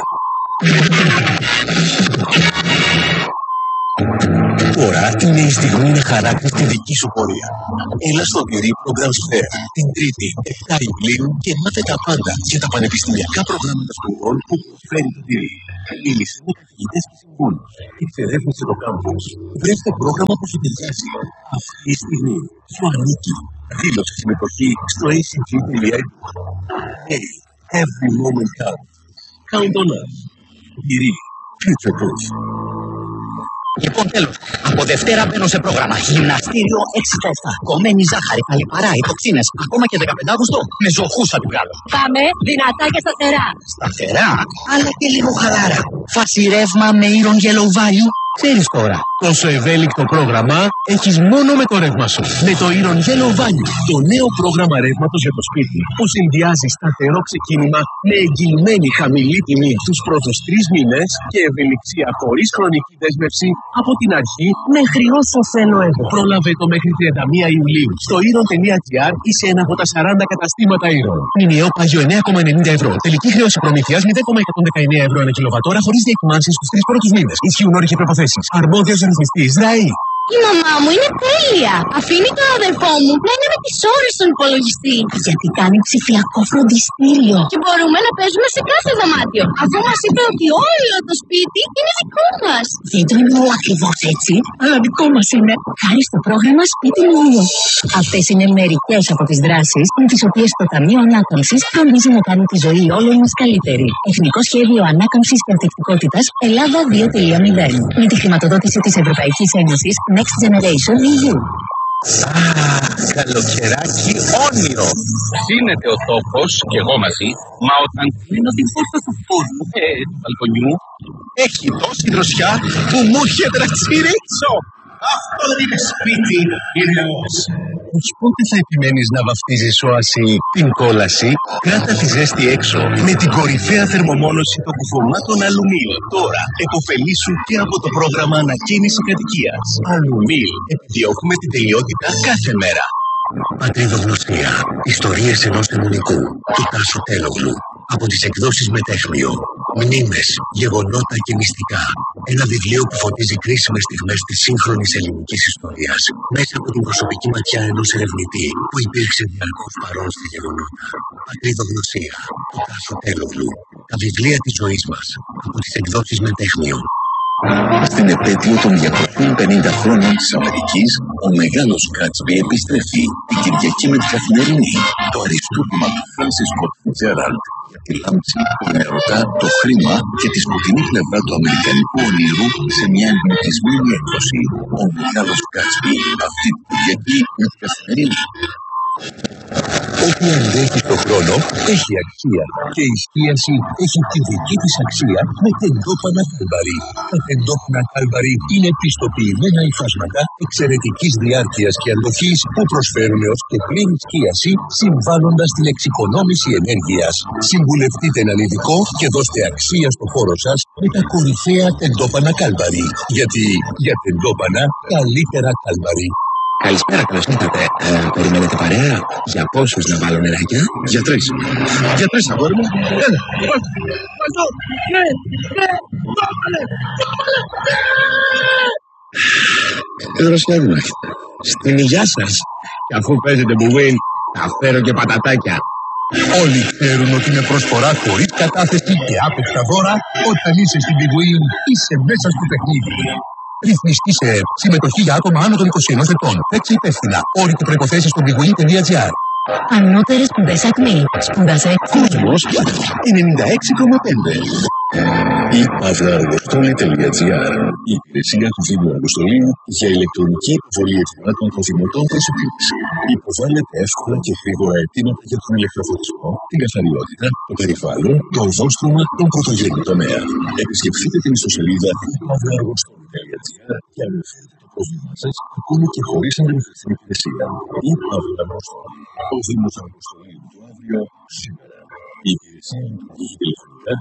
Τώρα είναι η στιγμή να χαράξεις τη δική σου πορεία. Έλα στο Greek Programs Fair την Τρίτη, επτά Ιουλίου και μάθε τα πάντα για τα πανεπιστημιακά προγράμματα σπουδών που προσφέρει το Greek. Μίλησε με καθηγητές και συμβούλους. Εξερεύνησε το κάμπους. Βρες το πρόγραμμα που σου ταιριάζει. Αυτή η στιγμή σου ανήκει. Δήλωσε συμμετοχή στο έι σι τζι τελεία ι ντι. Hey, every moment counts. Count on us. Greek, future proof. Λοιπόν, τέλος. Από Δευτέρα μπαίνω σε πρόγραμμα. Γυμναστήριο έξι στα επτά. Κομμένη ζάχαρη, παλιπαρά, υποξίνες. Ακόμα και δεκαπέντε Αυγούστου με ζωχούς θα του βγάλω. Πάμε δυνατά και σταθερά. Σταθερά, αλλά και λίγο χαλάρα. Φάση ρεύμα με ήρων yellow value. Ξέρεις τώρα. Τόσο ευέλικτο πρόγραμμα έχεις μόνο με το ρεύμα σου. Με το Iron Yellow Value, το νέο πρόγραμμα ρεύματος για το σπίτι που συνδυάζει σταθερό ξεκίνημα με εγγυημένη χαμηλή τιμή τους πρώτους τρεις μήνες και ευελιξία χωρίς χρονική δέσμευση από την αρχή μέχρι όσο θέλω εγώ. Πρόλαβε το μέχρι τριάντα μία Ιουλίου στο iron τελεία gr ή σε ένα από τα σαράντα καταστήματα Iron. Μηνιαίο πάγιο εννέα κόμμα ενενήντα ευρώ. Τελική χρέωση προμηθείας μηδέν κόμμα εκατόν δεκαεννέα ευρώ ένα κιλοβατόρα χωρίς διακυμάνσεις στους τρεις πρώτους μήνες. Ισχύουν όροι και προϋποθέσεις. Αρμόδιος ρυθμιστής ΡΑΗ. Η μαμά μου είναι τέλεια. Αφήνει τον αδερφό μου να είναι με τις ώρες στον υπολογιστή. Γιατί κάνει ψηφιακό φροντιστήριο. Και μπορούμε να παίζουμε σε κάθε δωμάτιο. Αφού μας είπε ότι όλο το σπίτι είναι δικό μας. Δεν το εννοώ ακριβώς έτσι, αλλά δικό μας είναι. Χάρη στο πρόγραμμα Σπίτι μου Ήλιο. Αυτές είναι μερικές από τις δράσεις με τις οποίες το Ταμείο Ανάκαμψης φροντίζει να κάνει τη ζωή όλων μας καλύτερη. Εθνικό Σχέδιο Ανάκαμψης και Ανθεκτικότητας Ελλάδα δύο τελεία μηδέν. Με τη χρηματοδότηση της Ευρωπαϊκής Ένωσης Next Generation ι γιου. Α, καλοκαιράκι όνειρο. Ψήνεται ο τόπος και εγώ μαζί, μα όταν κλείνω την πόρτα του φούρνου, ε, του μπαλκονιού, έχει τόση δροσιά που μου έρχεται να τσιρίξω. Αυτό δεν είναι σπίτι, είναι όση. Πως πότε θα επιμένεις να βαφτίζεις όαση την κόλαση, κράτα τη ζέστη έξω με την κορυφαία θερμομόνωση των κουφωμάτων Αλουμίλ. Τώρα επωφελήσου και από το πρόγραμμα ανακαίνιση κατοικίας. Αλουμίλ, επιδιώκουμε την τελειότητα κάθε μέρα. Πατριδογνωσία. Ιστορίες ενός δαιμονικού του Τάσου Τέλογλου. Από τις εκδόσεις Μετέχμιο. Μνήμες, γεγονότα και μυστικά. Ένα βιβλίο που φωτίζει κρίσιμες στιγμές της σύγχρονης ελληνικής ιστορίας μέσα από την προσωπική ματιά ενός ερευνητή που υπήρξε διαρκώς παρόν στα γεγονότα. Πατριδογνωσία του Τάσου Τέλογλου. Τα βιβλία της ζωής μας. Από τις εκδόσεις Μετέχμιο. Στην επέτειο των διακόσιων πενήντα χρόνων της Αμερικής, ο μεγάλος Γκάτσμπι επιστρέφει την Κυριακή με την Καθημερινή. Το αριστούργημα του Φράνσις Σκοτ Φιτζέραλντ για τη λάμψη, τον ερωτά, το χρήμα και τη σκοτεινή πλευρά του αμερικανικού ονείρου σε μια εμπλουτισμένη έκδοση. Ο μεγάλος Γκάτσμπι αυτή την Κυριακή με την Καθημερινή. Ό,τι αντέχει το χρόνο έχει αξία και η εστίαση έχει τη δική της αξία με τεντόπανα Κάλβαρη. Τα τεντόπανα Κάλβαρη είναι πιστοποιημένα υφάσματα εξαιρετικής διάρκειας και αντοχής που προσφέρουν έως και πλήρη σκίαση συμβάλλοντας στην εξοικονόμηση ενέργειας. Συμβουλευτείτε έναν ειδικό και δώστε αξία στο χώρο σας με τα κορυφαία τεντόπανα Κάλβαρη. Γιατί για τεντόπανα καλύτερα Κάλβαρη. Καλησπέρα, καλώς ήρθατε. Ε, περιμένετε παρέα? Για πόσους να βάλω νεράκια? Για τρεις. Για τρεις, αγόρι μου. Έλα. Εδώ. Ναι, ναι. Τι δροσιά δεν έχετε. Στην υγειά σας. Και αφού παίζετε μπουβίν, θα φέρω και πατατάκια. Όλοι ξέρουν ότι είναι προσφορά χωρίς κατάθεση και άπευστα δώρα όταν είσαι στην Big Win, είσαι μέσα στο παιχνίδι. Ρυθμιστή σε συμμετοχή για άτομα άνω των είκοσι ενός ετών. Παίξει υπεύθυνα. Όροι και προϋποθέσεις στο bigwin τελεία gr. Ανώτερες σπουδές ΑΚΜΗ. Σπούδασε. Κόσμος ενενήντα έξι κόμμα πέντε. Η παύλα-αργοστόλη τελεία gr. Η υπηρεσία του Δήμου Αργοστολίου για ηλεκτρονική υποβολή αιτημάτων των δημοτών προς επίλυση. Υποβάλλεται εύκολα και γρήγορα αιτήματα για τον ηλεκτροφωτισμό, την καθαριότητα, το περιβάλλον, το οδόστρωμα, τον πρωτογενή τομέα. Επισκεφτείτε την ιστοσελίδα παύλα-αργοστόλη τελεία gr και αναφέρετε το πρόβλημά σας ακόμη και χωρίς αντιμετωπιστική υπηρεσία. Η παύλα-αργοστόλη. Ο Δήμος Αργοστολίου του αύριο σήμερα. Η υπηρεσία λειτουργεί τηλεφωνικά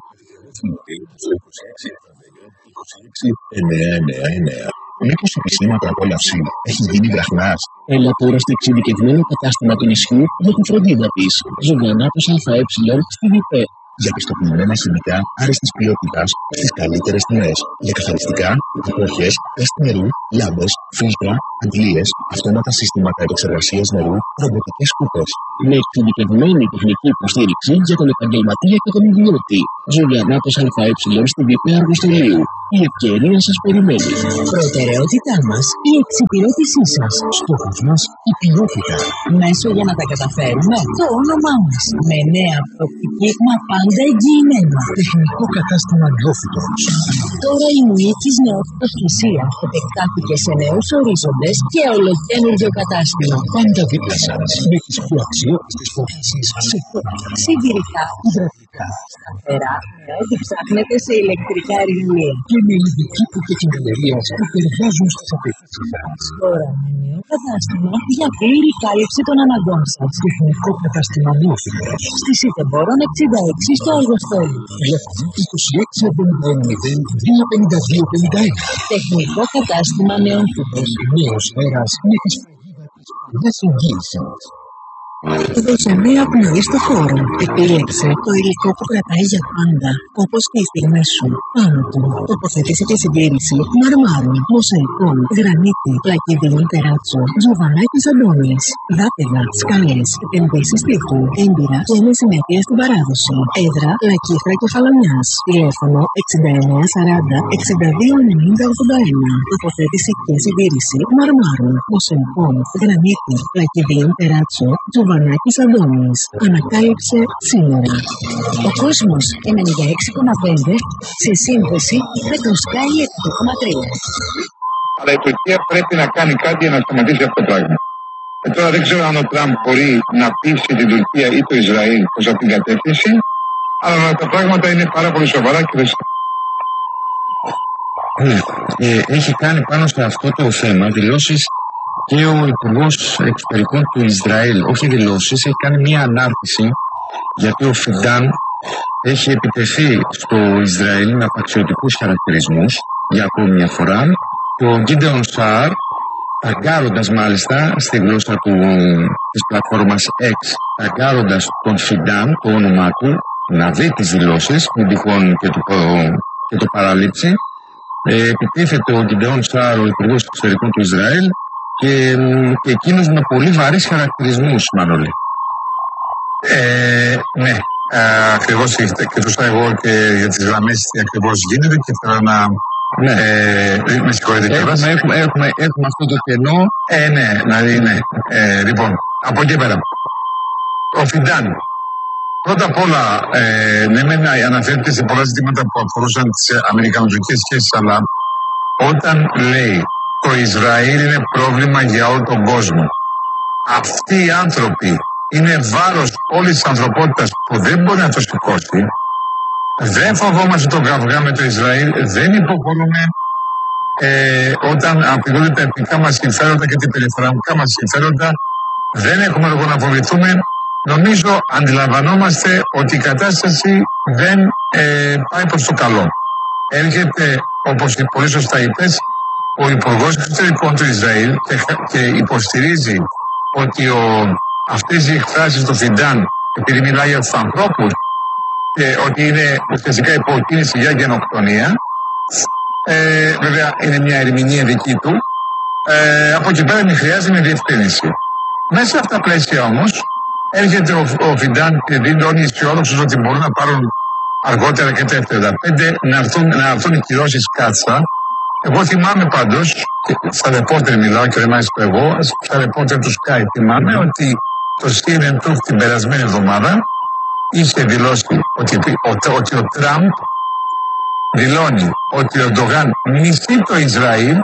στο είκοσι έξι είκοσι έξι εννιά εννιά εννιά. Μήπως το επισήματο απόλαυση έχει γίνει βραχνάς? Έλα τώρα στο εξειδικευμένο κατάστημα του νησιού για τη φροντίδα της. Ζωγανάτος ΑΕ στη ΒΙΠΕ. Για πιστοποιημένα χημικά άριστης ποιότητας στις καλύτερες τιμές. Για καθαριστικά, εποχές, τεστ νερού, λάμπες, φίλτρα, αντλίες, αυτόματα συστήματα επεξεργασίας νερού, ρομποτικές κούπες. Με εξειδικευμένη τεχνική υποστήριξη για τον επαγγελματία και τον ιδιώτη. Ζωγανάτος ΑΕ στη ΒΙΠΕ Αργοστολίου. Η ευκαιρία σας περιμένει. Προτεραιότητά μας η εξυπηρέτησή σας. Στόχος μας η ποιότητα. Μέσο για να τα καταφέρουμε το όνομά μας. Με νέα προοπτική μα πάντα εγγυημένα. Τεχνικό κατάστημα Νεόφυτος. Τώρα η Νουίκης Νεόφυτος Πλησία επεκτάθηκε σε νέους ορίζοντες και ολοκαίνουργιο κατάστημα. Πάντα δίπλα σας με τις πιο αξιόπιστες πωλήσεις σε φόρμα. Σιδηρικά, υδρατικά, σταθερά, ό,τι ψάχνετε σε ηλεκτρικά εργαλεία. Και με ειδική που και κινητηρίας που ταιριάζουν στις απαιτήσεις σας. Τώρα με νέο κατάστημα για πλήρη κάλυψη των αναγκών σας. Τεχνικό κατάστημα Νεόφυτος. Στη Σιτεμπόρων εξήντα έξι στο Αργοστόλι. Τηλέφωνο είκοσι έξι εβδομήντα εννιά δύο πενήντα δύο πενήντα ένα. Τεχνικό κατάστημα Νεόφυτος. Νέος αέρας με τη σφραγίδα της παλιάς εγγύησης. Δώσε μία πνοή στο χώρο. Επίλεξε το υλικό που κρατάει για πάντα, όπως και οι στιγμές σου. Πάνω του, τοποθέτησε και συντήρηση μαρμάρων, μοσαϊκών, γρανίτη, πλακίδινη, τεράτσο, τζοβανάκης αντώνης, δάπεδα, σκαλές, επενδύσεις τείχου, έμπειρα και είναι συνέπεια στην παράδοση. Έδρα, λακκίφρα κεφαλονιάς. Τηλέφωνο εξήντα εννιά σαράντα εξήντα δύο ενενήντα ογδόντα ένα. Τοποθέτηση και συντήρηση μαρμάρων, μοσαϊκών, γρανίτη, πλακίδινη, τεράτσο, Βανάκης Αντώνης. Ανακάλυψε σήμερα. Ο κόσμος ενενήντα έξι κόμμα πέντε σε σύνδεση με το Sky εκατό κόμμα τρία. Αλλά η Τουρκία πρέπει να κάνει κάτι για να σταματήσει αυτό το πράγμα. Και τώρα δεν ξέρω αν ο Τραμπ μπορεί να πείσει την Τουρκία ή το Ισραήλ προς αυτήν την κατεύθυνση, αλλά τα πράγματα είναι πάρα πολύ σοβαρά και δεν Ναι, ε, έχει κάνει πάνω σε αυτό το θέμα δηλώσεις και ο Υπουργός Εξωτερικών του Ισραήλ, όχι δηλώσεις, έχει κάνει μια ανάρτηση γιατί ο Φιντάν έχει επιτεθεί στο Ισραήλ με απαξιωτικούς χαρακτηρισμούς για ακόμη μια φορά και ο Γκίντεον Σαάρ, ταγκάροντας μάλιστα στη γλώσσα του, της πλατφόρμας X, ταγκάροντας τον Φιντάν, το όνομά του, να δει τις δηλώσεις, μην τυχόν και το, και το παραλείψει, ε, επιτίθεται ο Γκίντεον Σαάρ, ο Υπουργός Εξωτερικών του Ισραήλ, και, και εκείνος με πολύ βαρύς χαρακτηρισμούς, Μανώλη. Ε, ναι, ε, ακριβώς κοιτούσα εγώ και για τις γραμμές τι ακριβώς γίνεται και θέλω να... Ναι. Ε, με συγχωρείτε κιόλας. Έχουμε, έχουμε, έχουμε, έχουμε αυτό το κενό. Ε, ναι, δηλαδή, ναι. Ε, λοιπόν, από εκεί πέρα. Ο Φιντάν. Πρώτα απ' όλα, ε, ναι, μεν αναφέρεται σε πολλά ζητήματα που αφορούσαν τις αμερικανοτουρκικές σχέσεις, αλλά όταν λέει το Ισραήλ είναι πρόβλημα για όλο τον κόσμο. Αυτοί οι άνθρωποι είναι βάρος όλης της ανθρωπότητας που δεν μπορεί να το σηκώσει. Δεν φοβόμαστε τον καυγά με το Ισραήλ, δεν υποχωρούμε ε, όταν απειλούνται τα εθνικά μας συμφέροντα και τα περιφερειακά μας συμφέροντα. Δεν έχουμε λόγο να φοβηθούμε. Νομίζω αντιλαμβανόμαστε ότι η κατάσταση δεν ε, πάει προς το καλό. Έρχεται, όπως πολύ σωστά είπες, ο Υπουργός Εξωτερικών του Ισραήλ και, και υποστηρίζει ότι ο, αυτές οι εκφράσεις του Φιντάν, επειδή μιλάει για τους ανθρώπους και ότι είναι ουσιαστικά υποκίνηση για γενοκτονία, ε, βέβαια είναι μια ερμηνεία δική του, ε, από εκεί πέρα μην χρειάζεται με διευκρίνηση. Μέσα σε αυτά τα πλαίσια όμως έρχεται ο, ο Φιντάν και δίνει όλοι οι αισιόδοξους ότι μπορούν να πάρουν αργότερα και τα εφ τριάντα πέντε να έρθουν, να έρθουν οι κυρώσεις κάτσα. Εγώ θυμάμαι πάντως, στα ρεπόρτερ μιλάω και δεν μάλιστα εγώ, στα ρεπόρτερ του Sky θυμάμαι ότι το σι εν εν την περασμένη εβδομάδα είχε δηλώσει ότι, ότι, ότι ο Τραμπ δηλώνει ότι ο Ερντογάν μισεί το Ισραήλ,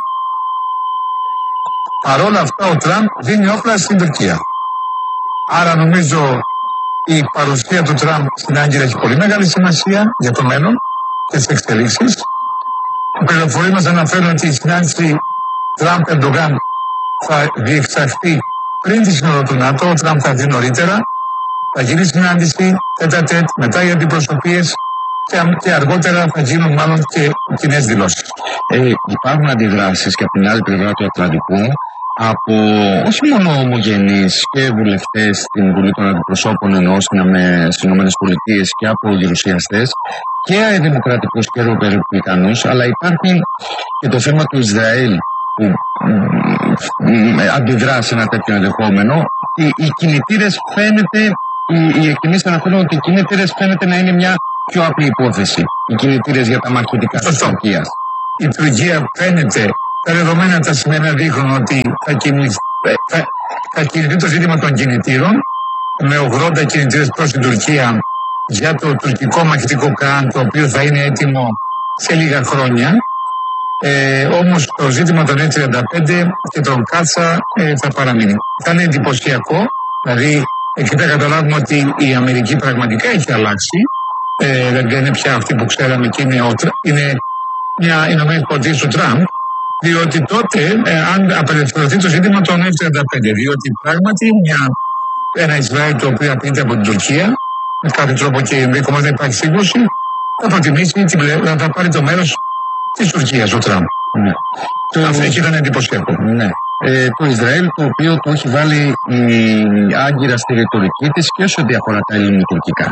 παρόλα αυτά ο Τραμπ δίνει όπλα στην Τουρκία. Άρα νομίζω η παρουσία του Τραμπ στην Άγκυρα έχει πολύ μεγάλη σημασία για το μέλλον και τις εξελίξεις. Οι πληροφορίες μας αναφέρουν ότι η συνάντηση Τραμπ-Ερντογάν θα διεξαχθεί πριν τη σύνοδο του ΝΑΤΟ. Ο Τραμπ θα έρθει νωρίτερα. Θα γίνει συνάντηση τέτα τέτ, μετά οι αντιπροσωπείες και, και αργότερα θα γίνουν μάλλον και κοινές δηλώσεις. Ε, υπάρχουν αντιδράσεις και από την άλλη πλευρά του Ατλαντικού από όχι μόνο ομογενείς και βουλευτές στην Βουλή των Αντιπροσώπων ενώ στις ΗΠΑ και από γερουσιαστές και δημοκρατικούς και ρεπουμπλικανούς, αλλά υπάρχει και το θέμα του Ισραήλ που αντιδρά σε ένα τέτοιο ενδεχόμενο. Οι, οι κινητήρες φαίνεται, οι, οι εκτιμήσεις αναφέρουν ότι οι κινητήρες φαίνεται να είναι μια πιο απλή υπόθεση. Οι κινητήρες για τα μαχητικά της Τουρκίας. Η Τουρκία φαίνεται, τα δεδομένα τα σημερινά δείχνουν ότι θα κινηθεί, θα, θα κινηθεί το ζήτημα των κινητήρων με ογδόντα κινητήρες προς την Τουρκία για το τουρκικό μαχητικό κράν, το οποίο θα είναι έτοιμο σε λίγα χρόνια. Ε, όμως το ζήτημα των F τριάντα πέντε και των Κάτσα ε, θα παραμείνει. Θα είναι εντυπωσιακό, δηλαδή εκεί θα καταλάβουμε ότι η Αμερική πραγματικά έχει αλλάξει. Ε, δεν είναι πια αυτή που ξέραμε και είναι, ο, είναι μια Ηνωμένες Πολιτείες του Τραμπ, διότι τότε ε, αν απελευθερωθεί το ζήτημα των F τριάντα πέντε, διότι πράγματι μια, ένα Ισραήλ το οποίο απειλείται από την Τουρκία, με κάθε τρόπο και ενδεχομένως να υπάρχει σύγκρουση, θα προτιμήσει να θα πάρει το μέρος της Τουρκίας ο Τραμπ. Ναι. Αυτό το... ήταν εντυπωσιακό. Ναι. Ε, το Ισραήλ το οποίο το έχει βάλει η άγκυρα στη ρητορική της και όσο ό,τι αφορά τα ελληνοτουρκικά.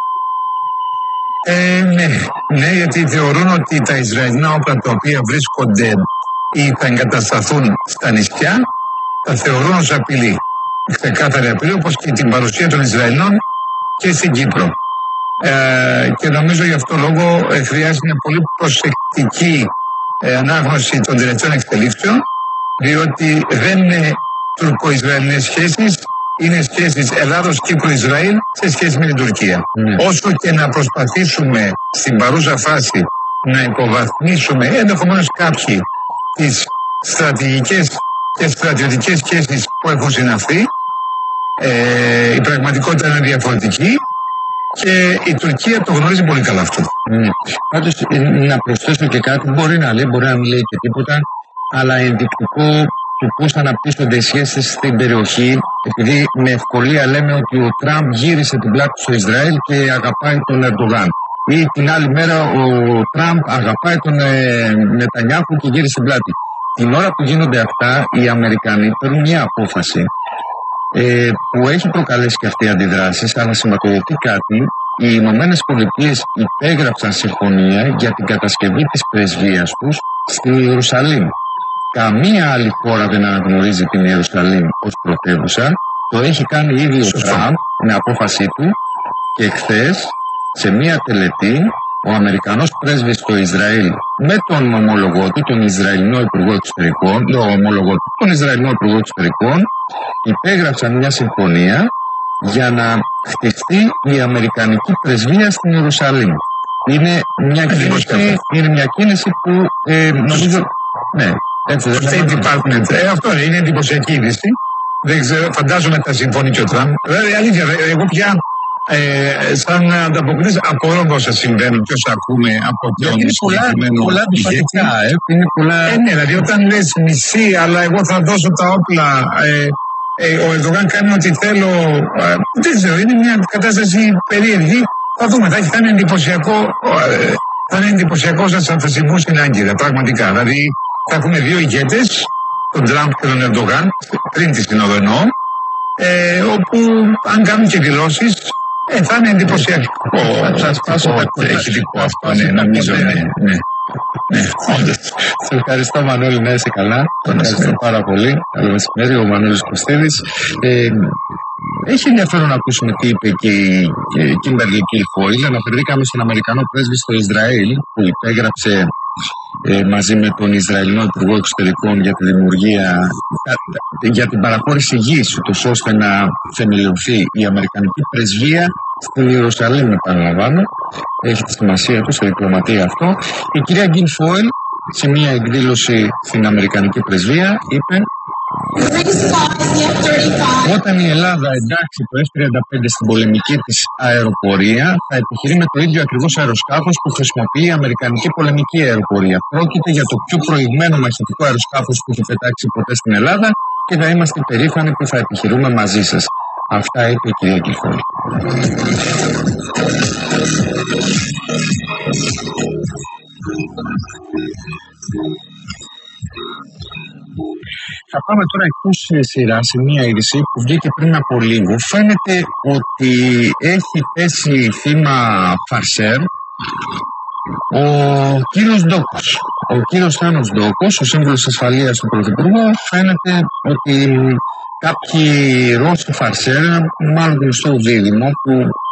Ε, ναι, ναι, γιατί θεωρούν ότι τα Ισραηλινά όπλα τα οποία βρίσκονται ή θα εγκατασταθούν στα νησιά τα θεωρούν ως απειλή. Ξεκάθαρη απειλή, όπως και την παρουσία των Ισραηλινών και στην Κύπρο. Ε, και νομίζω γι' αυτό λόγο ε, χρειάζεται μια πολύ προσεκτική ε, ανάγνωση των τελευταίων εξελίξεων, διότι δεν είναι τουρκο-ισραηλινές σχέσεις, είναι σχέσεις Ελλάδος-Κύπρου-Ισραήλ σε σχέση με την Τουρκία. Mm. Όσο και να προσπαθήσουμε στην παρούσα φάση να υποβαθμίσουμε ενδεχομένως κάποιοι τις στρατηγικές και στρατιωτικές σχέσεις που έχουν συναυθεί, ε, η πραγματικότητα είναι διαφορετική και η Τουρκία το γνωρίζει πολύ καλά αυτό. Mm. Πάντως να προσθέσω και κάτι, μπορεί να λέει, μπορεί να μην λέει και τίποτα, αλλά ενδεικτικό του πώς αναπτύσσονται οι σχέσεις στην περιοχή, επειδή με ευκολία λέμε ότι ο Τραμπ γύρισε την πλάτη στο Ισραήλ και αγαπάει τον Ερντογάν. Ή την άλλη μέρα ο Τραμπ αγαπάει τον ε, Νετανιάχου και γύρισε την πλάτη. Την ώρα που γίνονται αυτά, οι Αμερικανοί παίρνουν μια απόφαση ε, που έχει προκαλέσει και αυτή οι αντιδράσεις, αλλά σηματοδοτεί κάτι. Οι Ηνωμένες Πολιτείες υπέγραψαν συμφωνία για την κατασκευή της πρεσβείας τους στην Ιερουσαλήμ. Καμία άλλη χώρα δεν αναγνωρίζει την Ιερουσαλήμ ως πρωτεύουσα. Το έχει κάνει ήδη ο Τραμπ με απόφασή του και χθες σε μία τελετή ο Αμερικανός πρέσβης στο Ισραήλ με τον ομολογό του, τον Ισραηλινό Υπουργό Εξωτερικών, τον ομολογό του, τον Ισραηλινό Υπουργό Εξωτερικών, υπέγραψαν μια συμφωνία για να χτιστεί η Αμερικανική πρεσβεία στην Ιερουσαλήμ. Είναι μια κίνηση, είναι μια κίνηση που ε, νομίζω... Ναι. Έτσι, State Department. Ε, αυτό είναι εντυπωσιακή είδηση. Δεν ξέρω, φαντάζομαι τα συμφωνεί και ο Τραμπ. Δηλαδή, αλήθεια, εγώ πια ε, σαν ανταποκριτής απορώ όσα συμβαίνουν και όσα ακούμε από τον συγκεκριμένο πολλά αντιφατικά, ε, είναι πολλά... Ε, ναι, δηλαδή όταν λες μισή, αλλά εγώ θα δώσω τα όπλα, ε, ε, ο Ερντογάν κάνει ό,τι θέλω, ε, δεν ξέρω, είναι μια κατάσταση περίεργη. Θα δούμε, θα, θα είναι εντυπωσιακό, ε, θα είναι εντυπωσιακό σαν θα συμβούν στην Άγκυρα, πραγματικά. Δηλαδή, θα έχουμε δύο ηγέτες, τον Τραμπ και τον Ερντογάν, πριν τη Σύνοδο εννοώ, ε, όπου αν κάνουν και δηλώσεις, ε, θα είναι εντυπωσιακό. Θα σπάσω τα ηχητικό αυτό, ναι, νομίζω, ναι, ναι. Ναι, όντως. Σε ευχαριστώ Μανώλη, να είσαι καλά. Ευχαριστώ πάρα πολύ. Καλό μεσημέρι, ο Μανώλης Κωστίδης. Ε, έχει ενδιαφέρον να ακούσουμε τι είπε και η Κίμπερλι Κιλφόιλ. Αναφερθήκαμε στον Αμερικανό πρέσβη στο Ισραήλ που υπέγραψε Ε, μαζί με τον Ισραηλινό Υπουργό Εξωτερικών για τη δημιουργία, για την παραχώρηση γης, ούτως ώστε να θεμελιωθεί η Αμερικανική πρεσβεία στην Ιερουσαλήμ, επαναλαμβάνω. Έχει τη σημασία του στη διπλωματία αυτό. Η κυρία Γκινφόιλ σε μια εκδήλωση στην Αμερικανική πρεσβεία είπε: όταν η Ελλάδα εντάξει το F τριάντα πέντε στην πολεμική της αεροπορία, θα επιχειρεί με το ίδιο ακριβώς αεροσκάφος που χρησιμοποιεί η Αμερικανική πολεμική αεροπορία. Πρόκειται για το πιο προηγμένο μαχητικό αεροσκάφος που έχει πετάξει ποτέ στην Ελλάδα και θα είμαστε περήφανοι που θα επιχειρούμε μαζί σας. Αυτά είπε η κυρία Κιλφόιλ. Θα πάμε τώρα εκτός σειρά σε μια είδηση που βγήκε πριν από λίγο. Φαίνεται ότι έχει πέσει θύμα φαρσέρ ο κύριος Ντόκος. Ο κύριος Θάνος Ντόκος, ο σύμβουλος ασφαλείας του Πρωθυπουργού, φαίνεται ότι κάποιοι Ρώσοι φαρσέρ, μάλλον γνωστό δίδυμο, που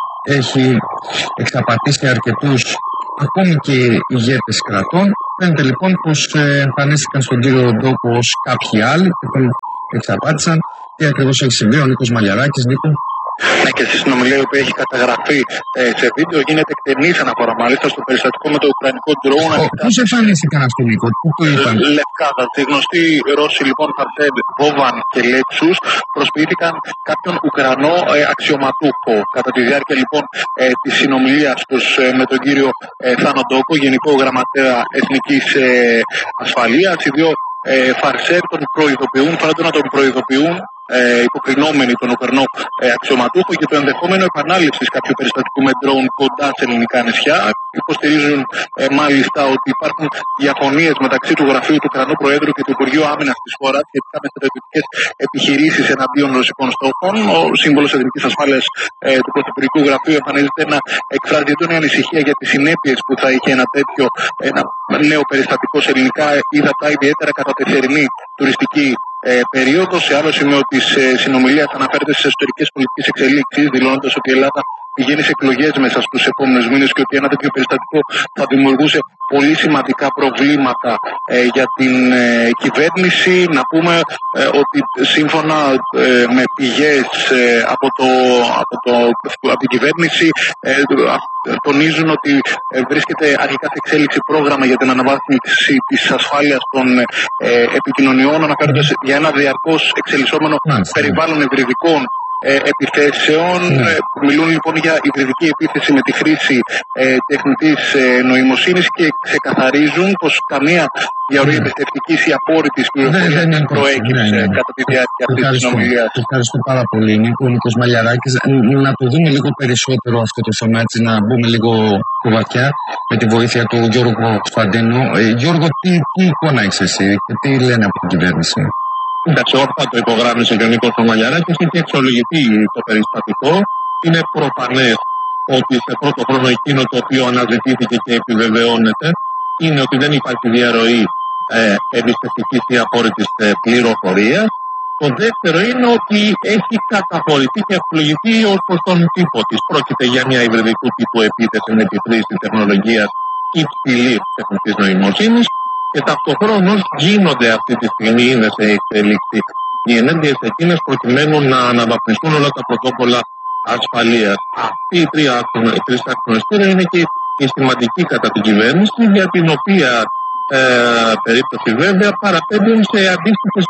έχει εξαπατήσει αρκετούς ακόμη και ηγέτες κρατών. Φαίνεται λοιπόν πως εμφανίστηκαν στον κύριο Ντόκο ως κάποιοι άλλοι και τον εξαπάτησαν. Τι ακριβώς έχει συμβεί? Ο Νίκος Μαλιαράκης. Νίκο. Ναι, και στη συνομιλία η οποία έχει καταγραφεί ε, σε βίντεο γίνεται εκτενής αναφορά μάλιστα στο περιστατικό με το ουκρανικό ντρόουν. Πώς εμφανίστηκαν αυτοί, Νίκο? Πού το είπαν? Λευκάδα. Οι γνωστοί Ρώσοι λοιπόν Φαρσέντ, Βόβαν και Λέξους προσποιήθηκαν κάποιον Ουκρανό ε, αξιωματούχο. Κατά τη διάρκεια λοιπόν ε, της συνομιλίας τους ε, με τον κύριο ε, Θάνο Ντόκο, Γενικό Γραμματέα Εθνικής ε, Ασφαλείας, οι δύο ε, Φαρσέντ τον προειδοποιούν, φαίνονται να τον προειδοποιούν, Ε, υποκρινόμενοι τον Ουκρανό ε, αξιωματούχο για το ενδεχόμενο επανάληψης κάποιου περιστατικού με ντρόουν κοντά σε ελληνικά νησιά. Υποστηρίζουν ε, μάλιστα ότι υπάρχουν διαφωνίες μεταξύ του γραφείου του Ουκρανού Προέδρου και του Υπουργείου Άμυνας της χώρας σχετικά με στρατιωτικές επιχειρήσεις εναντίον ρωσικών στόχων. Ο σύμβολος Εθνικής Ασφάλειας ε, του Πρωθυπουργικού Γραφείου εμφανίζεται να εκφράζει έντονη ανησυχία για τις συνέπειες που θα είχε ένα τέτοιο ένα νέο περιστατικό σε ελληνικά ύδατα, ιδιαίτερα κατά τη θερινή τουριστική Ε, περίοδο. Σε άλλο σημείο της ε, συνομιλίας αναφέρεται στις εσωτερικές πολιτικές εξελίξεις, δηλώνοντας ότι η Ελλάδα πηγαίνει σε εκλογές μέσα στους επόμενους μήνες και ότι ένα τέτοιο περιστατικό θα δημιουργούσε πολύ σημαντικά προβλήματα ε, για την ε, κυβέρνηση. Να πούμε ε, ότι σύμφωνα ε, με πηγές ε, από, το, από, το, από την κυβέρνηση ε, τονίζουν ότι ε, βρίσκεται αρχικά σε εξέλιξη πρόγραμμα για την αναβάθμιση της ασφάλειας των ε, επικοινωνιών, αναφέροντας για ένα διαρκώς εξελισσόμενο περιβάλλον υβριδικών ε, επιθέσεων. Ναι. Ε, μιλούν λοιπόν για υβριδική επίθεση με τη χρήση ε, τεχνητής ε, νοημοσύνης και ξεκαθαρίζουν πως καμία διαρροή εμπιστευτικής ή απόρριτης πληροφορίας δεν προέκυψε ναι, ναι. κατά τη διάρκεια αυτής της συνομιλίας. Ευχαριστώ πάρα πολύ, Νίκο. Νίκος Μαλιαράκης. Να το δούμε λίγο περισσότερο αυτό το θέμα, έτσι, να μπούμε λίγο κουβατιά με τη βοήθεια του Γιώργου Κωνσταντίνου. Ε, Γιώργο, τι, τι εικόνα έχεις εσύ και τι λένε από την κυβέρνηση? Εντάξει, όρθα το υπογράμμισε και ο Νίκος Μαλιαράκης, έχει εξολογηθεί το περιστατικό. Είναι προφανές ότι σε πρώτο χρόνο εκείνο το οποίο αναζητήθηκε και επιβεβαιώνεται είναι ότι δεν υπάρχει διαρροή ε, εμπιστευτικής ή απόρριτης ε, πληροφορίας. Το δεύτερο είναι ότι έχει καταχωρηθεί και ευλογηθεί ως προς τον τύπο της. Πρόκειται για μια υβριδικού τύπου επίθεση με τη χρήση τεχνολογίας υψηλής τεχνητής νοημοσύνης και ταυτοχρόνως γίνονται αυτή τη στιγμή, είναι σε εξέλιξη, οι ενέργειες εκείνες προκειμένου να αναβαθμιστούν όλα τα πρωτόκολλα ασφαλείας. Αυτοί οι τρεις άξονες είναι και η σημαντική κατά την κυβέρνηση, για την οποία ε, περίπτωση βέβαια παραπέμπουν σε αντίστοιχες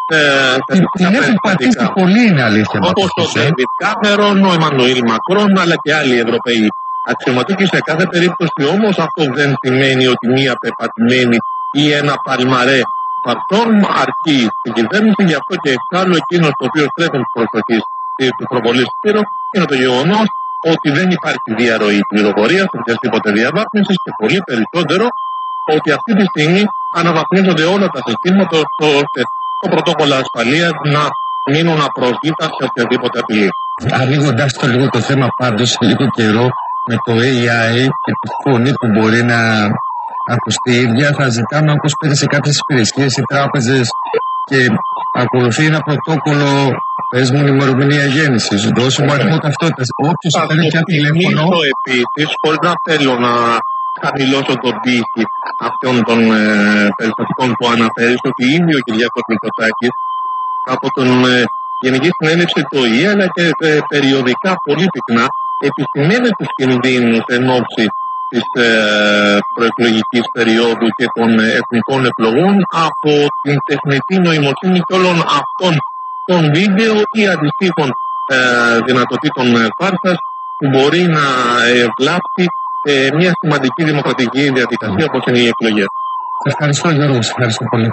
την έχουν πατήσει πολύ, είναι αλήθεια. Όπως ο Ντέιβιντ Κάμερον, ο Εμμανουήλ Μακρόν, αλλά και άλλοι Ευρωπαίοι αξιωματούχοι. Σε κάθε περίπτωση όμως αυτό δεν σημαίνει ότι μία πεπατημένη ή ένα παλμαρέ φαρτών αρκεί στην κυβέρνηση. Γι' αυτό και εξάλλου εκείνος το οποίο στρέφουν την προσοχή του προβολής του πύρου είναι το γεγονός ότι δεν υπάρχει διαρροή πληροφορίας, οποιασδήποτε διαβάθμισης και πολύ περισσότερο ότι αυτή τη στιγμή αναβαθμίζονται όλα τα συστήματα ώστε το πρωτόκολλο ασφαλείας να μείνουν απροσδίτα σε οποιαδήποτε απειλή. Ανοίγοντας το λίγο το θέμα πάντως σε λίγο καιρό με το έι άι και τη φωνή που μπορεί να ακουστεί ίδια, θα ζητάμε όπως πήρε σε κάποιες υπηρεσίες οι τράπεζες και ακολουθεί ένα πρωτόκολλο, πες μου ημερομηνία γέννησης, δώσε μου αριθμό ταυτότητας, όποιος θα παίρνει πια τηλέφωνο. Αυτό επίσης, χωρίς να θέλω να χαμηλώσω τον πύχη αυτών των ε, περιστατικών που αναφέρεις, ότι ήδη ο Κυριάκος Μητσοτάκης από τον ε, Γενική Συνέλευση του ΟΗΕ αλλά και ε, περιοδικά πολύ πυκνά επισημαίνει τους κινδύνους εν ώψη της ε, προεκλογικής περίοδου και των ε, εθνικών εκλογών από την τεχνητή νοημοσύνη και όλων αυτών των βίντεο ή αντιστοίχων ε, δυνατοτήτων ε, φάρσας που μπορεί να ε, βλάψει ε, μια σημαντική δημοκρατική διαδικασία όπως είναι οι εκλογές. Σας ευχαριστώ, Γιώργο, σας ευχαριστώ πολύ.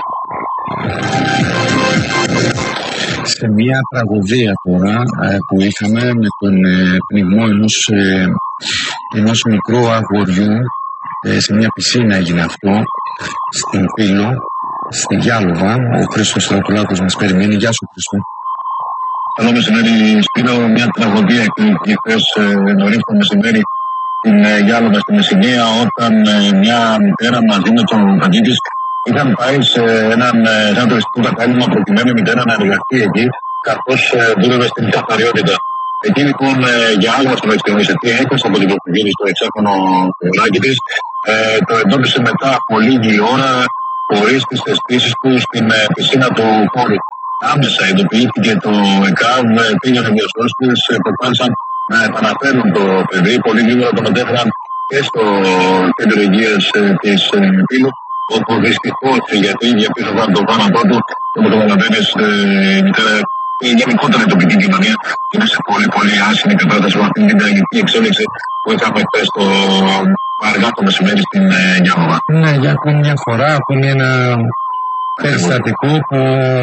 Σε μια τραγωδία τώρα ε, που είχαμε με τον ε, πνιγμό ενός ε, ενός μικρού αγοριού, ε, σε μια πισίνα έγινε αυτό, στην Πύλο, στη Γιάλοβα. Ο Χρήστος Στρατουλάκος μας περιμένει. Γεια σου, Χρήστο. Καλό μεσημέρι, Σπύρο. Μια τραγωδία εκδηλώθηκε χθες νωρίς το μεσημέρι στην Γιάλοβα, στη Μεσσηνία, όταν ε, μια μητέρα μαζί με τον παιδί της είχαν πάει σε έναν, ένα τουριστικό κατάλημα προκειμένου η μητέρα να εργαστεί εκεί, καθώς ε, δούλευε στην καθαριότητα. Εκεί λοιπόν ε, για άλλο στον εξτρεμιστή τι έκοψε από την προκειμένη στο εξάχρονο κουλάκι της, ε, το εντόπισε μετά από λίγη ώρα χωρίς τις αισθήσεις του στην ε, πισίνα του χώρου. Άμεσα ειδοποιήθηκε το ΕΚΑΒ, πήγαν οι διασώστες, προσπάθησαν να επαναφέρουν το παιδί. Πολύ γρήγορα το μετέφεραν και στο κέντρο υγείας της Πύλου, όπου δυστυχώς γιατί για πίσω από το θάνατό του, και όπως καταλαβαίνεις, η μητέρα και γενικότερα η τοπική κοινωνία είναι σε πολύ πολύ άσχημη κατάσταση με αυτήν την τραγική εξέλιξη που είχαμε χθες το αργά το μεσημέρι στην Γιάννοβα. Ναι, για ακόμη μια φορά, ακόμη ένα περιστατικό που.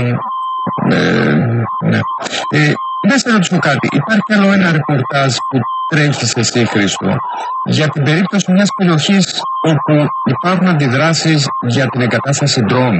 Ε, ναι. Ε, δεν σε ρωτήσω κάτι. Υπάρχει άλλο ένα ρεπορτάζ που τρέχεις εσύ, Χρήστο, για την περίπτωση μιας περιοχής όπου υπάρχουν αντιδράσεις για την εγκατάσταση ντρόουν.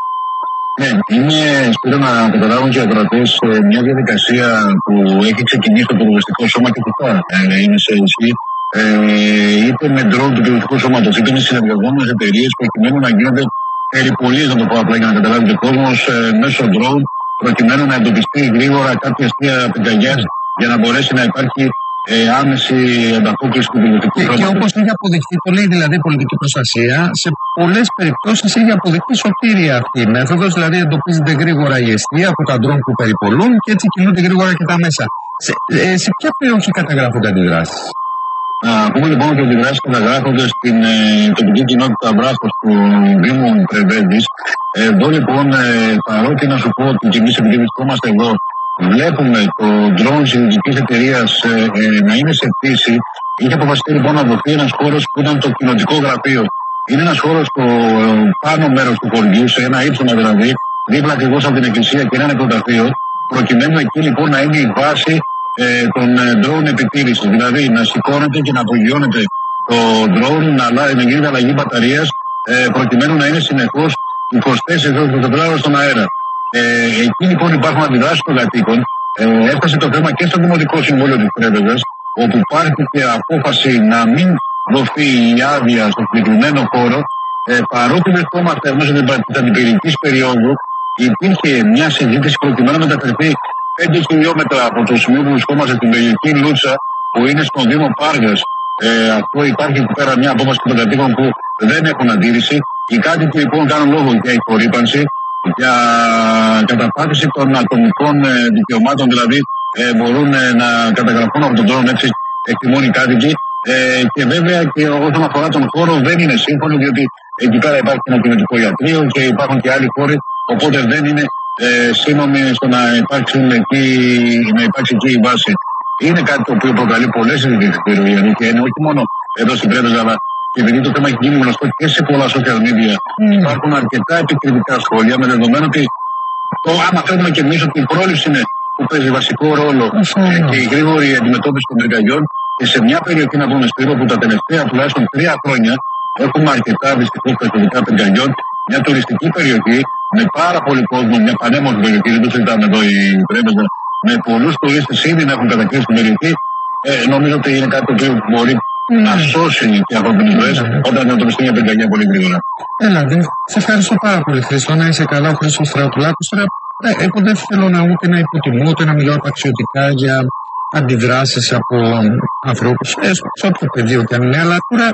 Ναι, είναι, σπίτι να καταλάβουν και οι ακροατές, μια διαδικασία που έχει ξεκινήσει το Πυροσβεστικό Σώμα και που τώρα ε, είναι σε ισχύ, ε, είτε με ντρόουν του Πυροσβεστικού Σώματος, είτε με συνεργαζόμενες εταιρείες, προκειμένου να γίνονται περιπολίες, να το πω απλά για να καταλάβει ο κόσμος, ε, μέσω ντρόουν, προκειμένου να εντοπιστεί γρήγορα κάποια αστεία πυρκαγιάς για να μπορέσει να υπάρχει ε, άμεση ανταπόκριση του πυροσβεστικού σώματος. Και όπως έχει αποδειχθεί, το λέει δηλαδή η πολιτική προστασία, σε πολλές περιπτώσεις έχει αποδειχθεί σωτήρια αυτή η μέθοδος, δηλαδή εντοπίζεται γρήγορα η αιστεία από τα ντρόουν που περιπολούν και έτσι κινούνται γρήγορα και τα μέσα. Σε, ε, σε ποια περιοχή καταγράφονται αντιδράσεις? Να πούμε λοιπόν ότι οι αντιδράσεις καταγράφονται στην ε, τοπική κοινότητα Βράχος του Δήμου Πρεβέντης. Εδώ λοιπόν, ε, παρότι να σου πω ότι και εμείς επειδή βρισκόμαστε εδώ, βλέπουμε το drone της ιδιωτικής εταιρείας ε, ε, να είναι σε πτήση, είχε αποφασιστεί λοιπόν να δοθεί ένας χώρος που ήταν το κοινοτικό γραφείο. Είναι ένας χώρος στο πάνω μέρος του χωριού, σε ένα ύψονα δηλαδή, δίπλα ακριβώς από την εκκλησία και ένα νεκροταφείο, προκειμένου εκεί λοιπόν να είναι η βάση ε, των drone επιτήρησης. Δηλαδή να σηκώνεται και να απογειώνεται το drone, να, να γίνεται αλλαγή μπαταρίας, ε, προκειμένου να είναι συνεχώς είκοσι τέσσερις ώρες το τετράωρο στον αέρα. Ε, εκεί λοιπόν υπάρχουν αντιδράσεις των κατοίκων. Ε, έφτασε το θέμα και στο Δημοτικό Συμβούλιο της Πρέβεζας, όπου πάρθηκε απόφαση να μην δοθεί η άδεια στο συγκεκριμένο χώρο. Ε, παρότι βρισκόμαστε μέσω της αντιπυρηνικής περίοδου, υπήρχε μια συζήτηση προκειμένου να μεταφερθεί πέντε χιλιόμετρα από το σημείο που βρισκόμαστε στην περιοχή Λούτσα, που είναι στον Δήμο Πάργας. Ε, αυτό υπάρχει εκεί πέρα μια απόφαση των κατοίκων που δεν έχουν αντίρρηση. Οι κάτοικοι λοιπόν κάνουν λόγο για υπορρίπανση, για καταπάτηση των ατομικών ε, δικαιωμάτων, δηλαδή ε, μπορούν ε, να καταγραφούν από τον τρόπο, έτσι εκτιμούν οι κάτοικοι. Ε, και βέβαια και όσον αφορά τον χώρο δεν είναι σύμφωνο, διότι εκεί πέρα υπάρχει ένα κοινωνικό ιατρείο και υπάρχουν και άλλοι χώροι, οπότε δεν είναι ε, σύνομοι στο να, εκεί, να υπάρξει εκεί η βάση. Είναι κάτι το οποίο προκαλεί πολλές συζητήσεις στην περιοχή και είναι όχι μόνο εδώ στην Πρέβεζα, αλλά και επειδή το θέμα έχει γίνει γνωστό και σε πολλά social media, mm. υπάρχουν αρκετά επικριτικά σχόλια, με δεδομένο ότι το, άμα θέλουμε και εμείς ότι η πρόληψη είναι που παίζει βασικό ρόλο mm. και η γρήγορη αντιμετώπιση των πυρκαγιών, και σε μια περιοχή να πούμε, Σπύρο, που τα τελευταία τουλάχιστον τρία χρόνια έχουμε αρκετά δυστυχώς περιστατικά πυρκαγιών, μια τουριστική περιοχή με πάρα πολύ κόσμο, μια πανέμορφη περιοχή, δεν το συζητάμε εδώ η Πρέβεζα, με πολλούς τουρίστες ήδη να έχουν κατακτήσει την περιοχή. Ε, νομίζω ότι είναι κάτι το οποίο μπορεί mm. να σώσει και ανθρώπινες ζωές mm. όταν αντιμετωπιστεί μια πυρκαγιά πολύ γρήγορα. Έλα, σε ευχαριστώ πάρα πολύ, Χρήστο. Να είσαι καλά, ο Χρήστος Στρατουλάκος. Τώρα, εγώ δεν θέλω να ούτε να υποτιμώ, ούτε να μιλάω απαξιωτικά για αντιδράσεις από ανθρώπους, σε όποιο πεδίο και αν είναι, αλλά τώρα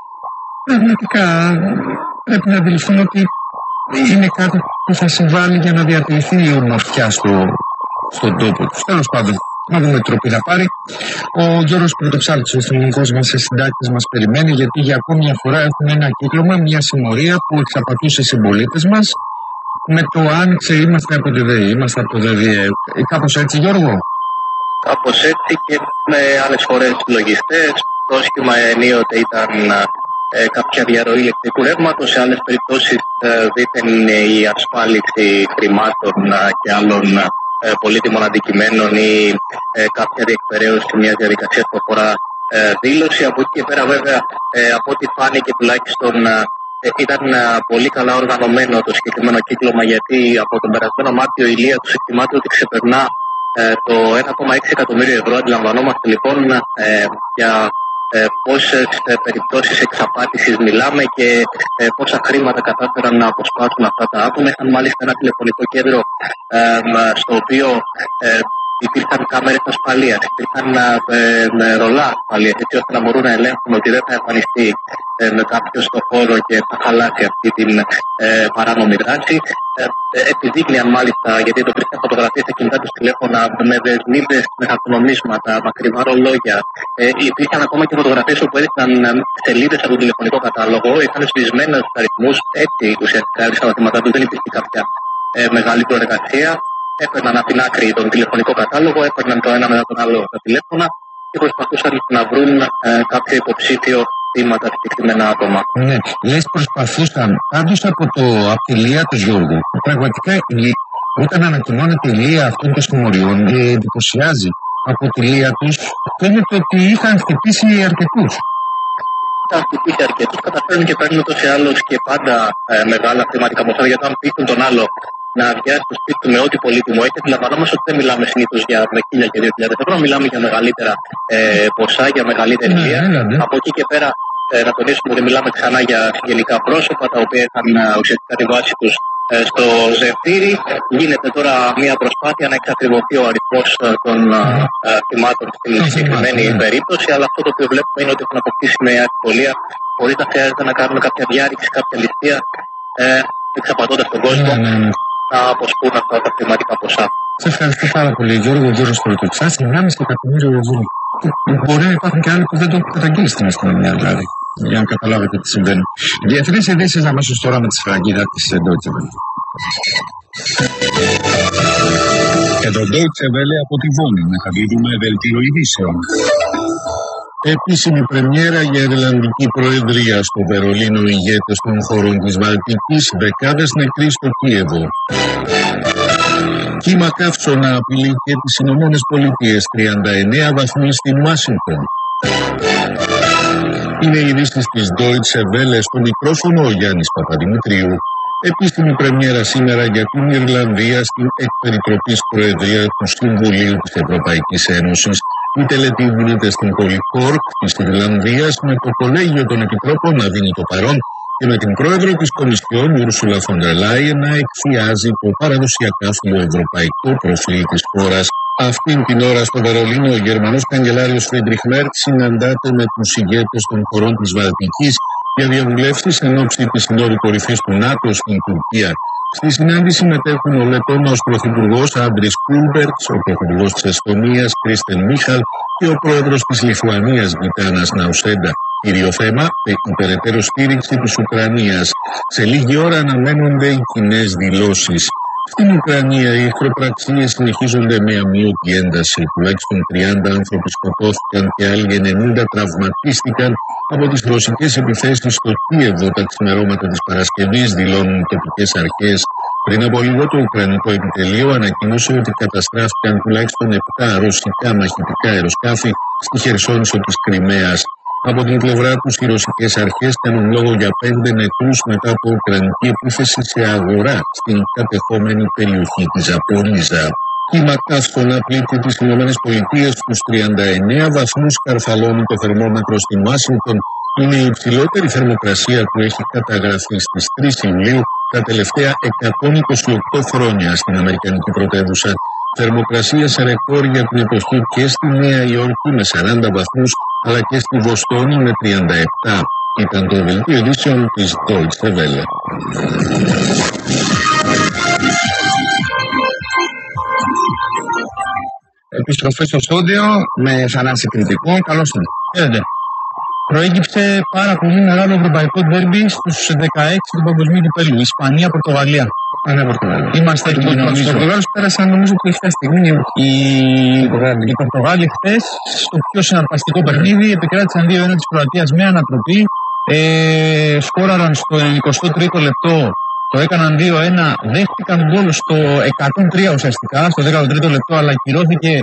πραγματικά πρέπει να αντιληφθούν ότι είναι κάτι που θα συμβάλλει για να διατηρηθεί η ομορφιά στο, στον τόπο του. Τέλος πάντων, να δούμε τροπή να πάρει. Ο Γιώργος Πρωτοψάλτης, ο αστυνομικός μας συντάκτης, μας περιμένει, γιατί για ακόμη μια φορά έχουμε ένα κύκλωμα, μια συμμορία που εξαπατούσε οι συμπολίτες μας με το άνοιξε, είμαστε από τη ΔΕΗ, είμαστε από το ΔΕΔΙΕ. Κάπως έτσι, Γιώργο. Κάπως έτσι και με άλλες φορές λογιστές. Το όχημα ενίοτε ήταν ε, κάποια διαρροή ηλεκτρικού ρεύματος, σε άλλες περιπτώσεις ε, δήθεν είναι η ασφάλιση χρημάτων ε, και άλλων ε, πολύτιμων αντικειμένων ή ε, κάποια διεκπαιρέωση μια διαδικασία που αφορά ε, δήλωση. Από εκεί και πέρα, βέβαια, ε, από ό,τι φάνηκε τουλάχιστον, ε, ήταν ε, πολύ καλά οργανωμένο το συγκεκριμένο κύκλωμα, γιατί από τον περασμένο Μάρτιο η Ηλία του εκτιμάται ότι ξεπερνά ε, το ένα κόμμα έξι εκατομμύριο ευρώ. Αντιλαμβανόμαστε λοιπόν ε, για ε, πόσες ε, περιπτώσεις εξαπάτησης μιλάμε και ε, πόσα χρήματα κατάφεραν να αποσπάσουν αυτά τα άτομα. Είχαν μάλιστα ένα τηλεφωνικό κέντρο ε, στο οποίο ε, υπήρχαν κάμερες ασφαλείας, υπήρχαν ε, ε, ρολά ασφαλείας, έτσι ώστε να μπορούν να ελέγχουν ότι δεν θα εμφανιστεί ε, με κάποιο στο χώρο και θα χαλάσει αυτή την ε, παράνομη δράση. Ε, ε, επιδείκνυαν μάλιστα, γιατί το βρίσκαν φωτογραφίες στα κινητά τους τηλέφωνα με δεσμίδες, με χαρτονομίσματα, με ακριβά ρολόγια. Ε, υπήρχαν ακόμα και φωτογραφίες όπου έδειχναν σελίδες από τον τηλεφωνικό κατάλογο, ήταν σβησμένες στους αριθμούς, έτσι ουσιαστικά έδειξαν τα θύματα του, δεν υπήρχε κάποια ε, μεγάλη προεργασία. Έπαιρναν από την άκρη τον τηλεφωνικό κατάλογο, έπαιρναν το ένα μετά τον άλλο τα τηλέφωνα και προσπαθούσαν να βρουν ε, κάποιο υποψήφιο θύματα συγκεκριμένα άτομα. Ναι, λες προσπαθούσαν, πάντως από, το, από τη Λία του Γιώργου, πραγματικά όταν ανακοινώνεται η Λία αυτών των συμμοριών, ε, εντυπωσιάζει. Από τη Λία τους φαίνεται ότι είχαν χτυπήσει αρκετούς. Είχαν χτυπήσει αρκετούς, καταφέρνουν και παίρνουν ούτως ή άλλως και πάντα ε, μεγάλα χρηματικά ποσά, γιατί αν πείσουν τον άλλο να αδειάσει το σπίτι του με ό,τι πολύτιμο έχει, αντιλαμβανόμαστε ότι δεν μιλάμε συνήθως για χίλια και δύο χιλιάδες ευρώ, μιλάμε για μεγαλύτερα ε, ποσά, για μεγαλύτερη ηλία. Ναι, ναι, ναι. Από εκεί και πέρα, ε, να τονίσουμε ότι μιλάμε ξανά για συγγενικά πρόσωπα, τα οποία είχαν ε, ουσιαστικά τη βάση τους ε, στο ζευτήρι. Γίνεται τώρα μια προσπάθεια να εξακριβωθεί ο αριθμός ε, των ε, θυμάτων στην συγκεκριμένη ναι. περίπτωση, αλλά αυτό το οποίο βλέπουμε είναι ότι έχουν αποκτήσει με ευκολία, χωρίς να χρειάζεται να κάνουμε κάποια διάρρηξη, κάποια ληστεία, ε, εξαπατώντας τον κόσμο. Ναι, ναι, ναι. Να αποσπούν αυτά τα χρηματικά ποσά. Σε ευχαριστώ πάρα πολύ, Γιώργο. Γιώργος Πρωτοξάς, ενάμιση εκατομμύριο ευρώ. Μπορεί να υπάρχουν και άλλοι που δεν το έχουν καταγγείλει στην αστυνομία, δηλαδή. Για να καταλάβετε τι συμβαίνει. Διεθνείς ειδήσεις αμέσως τώρα με τη σφραγίδα της Deutsche Welle. Εδώ Deutsche Welle από τη Βόνη, να χαβίδουμε δελτίο ειδήσεων. Επίσημη πρεμιέρα για Ιρλανδική Προεδρία στο Βερολίνο, ηγέτες των χωρών της Βαλτικής, δεκάδες νεκροί στο Κίεβο. Κύμα καύσωνα απειλεί και τις Ηνωμένες Πολιτείες, τριάντα εννέα βαθμοί στη Ουάσιγκτον. Είναι οι ειδήσεις της Deutsche Welle, στο μικρόφωνο ο Γιάννης Παπαδημητρίου. Επίσημη πρεμιέρα σήμερα για την Ιρλανδία στην εκπεριτροπής Προεδρία του Συμβουλίου της Ευρωπαϊκής Ένωσης. Η τελετή γίνεται στην πόλη Κόρκ της Ιρλανδίας, με το Κολέγιο των Επιτρόπων να δίνει το παρόν και με την πρόεδρο της Κομισιόν, Ursula von der Leyen, να εκφιάζει το παραδοσιακά φιλοευρωπαϊκό προφίλ της χώρας. Αυτήν την ώρα στο Βερολίνο, ο Γερμανός καγκελάριος Φρίντριχ Μέρτ συναντάται με τους ηγέτες των χωρών της Βαλτικής για διαβουλεύσεις εν ώψη της Συνόδου Κορυφής του ΝΑΤΟ στην Τουρκία. Στη συνάντηση συμμετέχουν ο Λετώνος Πρωθυπουργός Άντρις Κούλμπερτς, ο Πρωθυπουργός της Εστονίας Κρίστεν Μίχαλ και ο Πρόεδρος της Λιθουανίας Γκιτάνας Ναουσέντα. Κύριο θέμα, η περαιτέρω στήριξη της Ουκρανίας. Σε λίγη ώρα αναμένονται οι κοινές δηλώσεις. Στην Ουκρανία οι εχθροπραξίες συνεχίζονται με αμείωτη ένταση. Τουλάχιστον τριάντα άνθρωποι σκοτώθηκαν και άλλοι ενενήντα τραυματίστηκαν από τις ρωσικές επιθέσεις στο Κίεβο τα ξημερώματα της Παρασκευής, δηλώνουν οι τοπικές αρχές. Πριν από λίγο το Ουκρανικό Επιτελείο ανακοίνωσε ότι καταστράφηκαν τουλάχιστον επτά ρωσικά μαχητικά αεροσκάφη στη Χερσόνησο της Κριμαίας. Από την πλευρά τους οι ρωσικές αρχές κάνουν λόγο για πέντε νεκρούς μετά από ουκρανική επίθεση σε αγορά στην κατεχόμενη περιοχή της Ζαπορίζα. Κύμα καύσωνα πλήττει τις Ηνωμένες Πολιτείες στους τριάντα εννέα βαθμούς, καρφαλώνει το θερμόμετρο στην Ουάσιγκτον. Είναι η υψηλότερη θερμοκρασία που έχει καταγραφεί στις τρεις Ιουλίου τα τελευταία εκατόν είκοσι οκτώ χρόνια στην Αμερικανική πρωτεύουσα. Θερμοκρασία σε ρεκόρ για την εποχή και στη Νέα Υόρκη με σαράντα βαθμούς, αλλά και στη Βοστόνη με τριάντα επτά. Ήταν το δελτίο ειδήσεων της Deutsche Welle. Επιστροφή στο στούντιο με Θανάση Κριτικό. Καλώς ήρθατε. Προέκυψε πάρα πολύ μεγάλο ευρωπαϊκό ντέρμπι στους δεκαέξι του παγκοσμίου κυπέλλου. Ισπανία-Πορτογαλία. Πορτογαλία. Είμαστε εκεί. Οι Πορτογάλους πέρασαν νομίζω τελευταία στιγμή. Οι, οι Πορτογάλοι χτες στο πιο συναρπαστικό παιχνίδι επικράτησαν δύο ένα της Κροατίας με ανατροπή. Ε, σκόραραν στο εικοστό τρίτο λεπτό. Το έκαναν δύο ένα. Δέχτηκαν γκολ στο εκατόν τρία ουσιαστικά, στο δέκατο τρίτο λεπτό, αλλά κυρώθηκε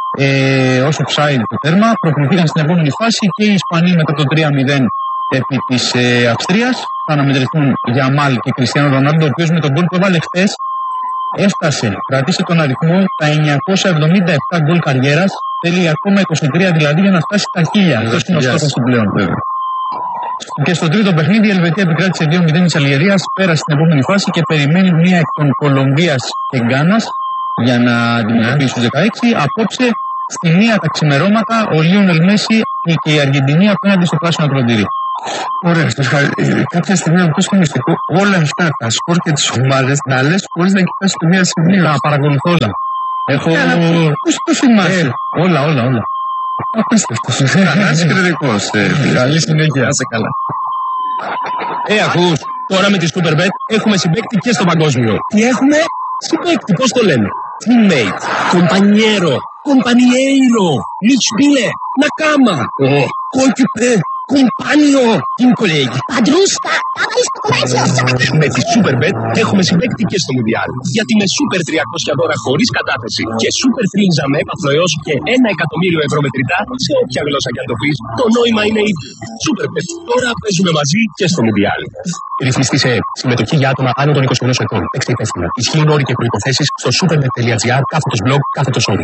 ε, ως offside το τέρμα. Προκριθήκαν στην επόμενη φάση και οι Ισπανοί μετά το τρία μηδέν επί της ε, Αυστρίας. Θα αναμετρηθούν Γιαμάλ και Κριστιάνο Ρονάλντο, ο οποίος με τον γκολ που έβαλε χθες έφτασε, κράτησε τον αριθμό τα εννιακόσια εβδομήντα επτά γκολ καριέρας. Θέλει ακόμα είκοσι τρία δηλαδή για να φτάσει στα χίλια. Αυτό είναι ο στόχος του πλέον. Και στο τρίτο παιχνίδι η Ελβετία επικράτησε δύο μηδέν της Αλγερίας, πέρασε στην επόμενη φάση και περιμένει μία εκ των Κολομβίας και Γκάνας για να αντιμετωπίσει τους δεκαέξι. Απόψε στη μία τα ξημερώματα ο Λίονελ Μέση και η Αργεντινή απέναντι στο πράσινο ακροτήρι. Ωραία, κάποια στιγμή αυτό είναι μυστικό όλα αυτά τα σκορ και τις ομάδες να λες χωρίς να κοιτάς το μία σημείο. Τα παρακολουθώ όλα. Έχω. Πώς το θυμάσαι? Ε, όλα, όλα, όλα. Απίστευτος. Κανάς κριτικός. Καλή συνέχεια, άσε καλά. Ε, ακούς, τώρα με τη Superbet έχουμε συμπαίκτη και στο παγκόσμιο. Τι έχουμε? Συμπαίκτη, πώς το λένε? Teammate, compañero, compañero, lichbile, nakama, κόλκυπε, compagno, team colleague. Παντρούστα, άμα είσαι το κομμάτσιο. Με τη Superbet έχουμε συμπαίκτη και στο Μουντιάλ. Γιατί με Super τριακόσια δώρα χωρίς κατάθεση και Super Θρίνζα με έπαθλο έως και ένα εκατομμύριο ευρώ μετρητά σε όποια γλώσσα και αν το πεις, το νόημα είναι ίδιο. Superbet, τώρα παίζουμε μαζί και στο Μουντιάλ. Ρυθμιστή σε συμμετοχή για άτομα άνω των είκοσι ενός ετών. Παίξτε υπεύθυνα. Ισχύουν όροι και προϋποθέσεις στο superbet.gr κάθετος blog κάθετος όροι.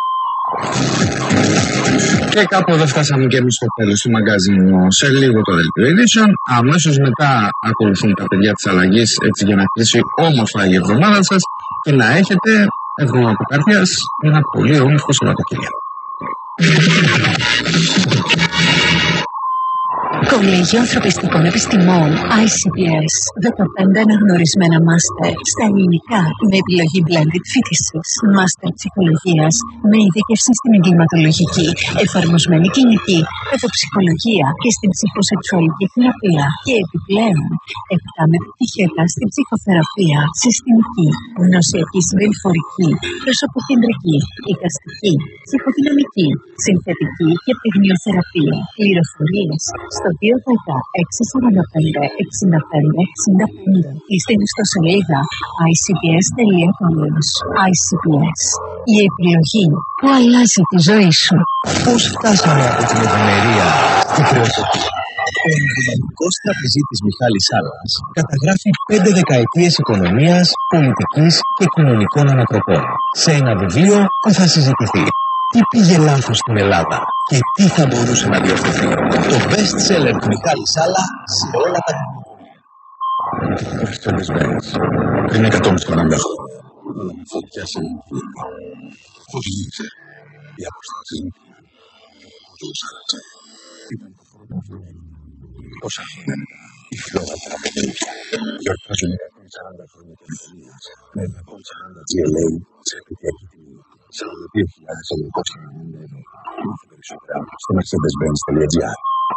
Και κάπου εδώ φτάσαμε και εμείς στο τέλος του μαγκαζίνου. Σε λίγο το δελτίο ειδήσεων. Αμέσως μετά ακολουθούν τα παιδιά της αλλαγής, έτσι για να κλείσει όμορφα η εβδομάδα σας και να έχετε εβδομάδα από καρδιάς ένα πολύ όμορφο Σαββατοκύριακο. Κολέγιο Ανθρωπιστικών Επιστημών άι σι πι ες. δεκαπέντε αναγνωρισμένα μάστερ στα ελληνικά με επιλογή blended φοιτησής. Μάστερ ψυχολογίας με ειδίκευση στην εγκληματολογική, εφαρμοσμένη κλινική, παιδοψυχολογία και στην ψυχοσεξουαλική θεραπεία. Και επιπλέον, επτά μεταπτυχιακά στην ψυχοθεραπεία, συστημική, γνωσιακή συμπεριφορική, προσωποκεντρική, εικαστική, ψυχοδυναμική, συνθετική και πυγμιοθεραπεία. Πληροφορίες στο δύο δέκα έξι σαράντα πέντε εξήντα πέντε εξήντα πέντε ή στην ιστοσελίδα άι σι πι ες τελεία college. άι σι πι ες. Η επιλογή που αλλάζει τη ζωή σου. Πώς φτάσαμε από την ευημερία στην χρεοκοπία? Ο Ινδονικός τραπεζίτης Μιχάλης Σάλλας καταγράφει πέντε δεκαετίες οικονομίας, πολιτικής και κοινωνικών ανατροπών σε ένα βιβλίο που θα συζητηθεί. Τι πήγε λάθος στην Ελλάδα και τι θα μπορούσε να διορθωθεί? Το best seller του Μιχάλη Σάλλα σε όλα τα κοινωνία. Mercedes-Benz. Πριν εκατόν σαράντα χρόνια. Με φωτιά σε ένα φωτγήσε. Οι αποστάσεις μου ζούσαν. Ήταν το πρώτο φαινόμενο. Τόσα χρόνια μετά, οι χιλιόμετρα από δίπλα γιορτάζουν εκατόν σαράντα χρόνια καινοτομίας με εκατόν σαράντα τζι ελ έι σε επιτυχία τιμή. σαράντα δύο χιλιάδες εννιακόσια ενενήντα ευρώ. Μάθε περισσότερα στο mercedes benz τελεία gr.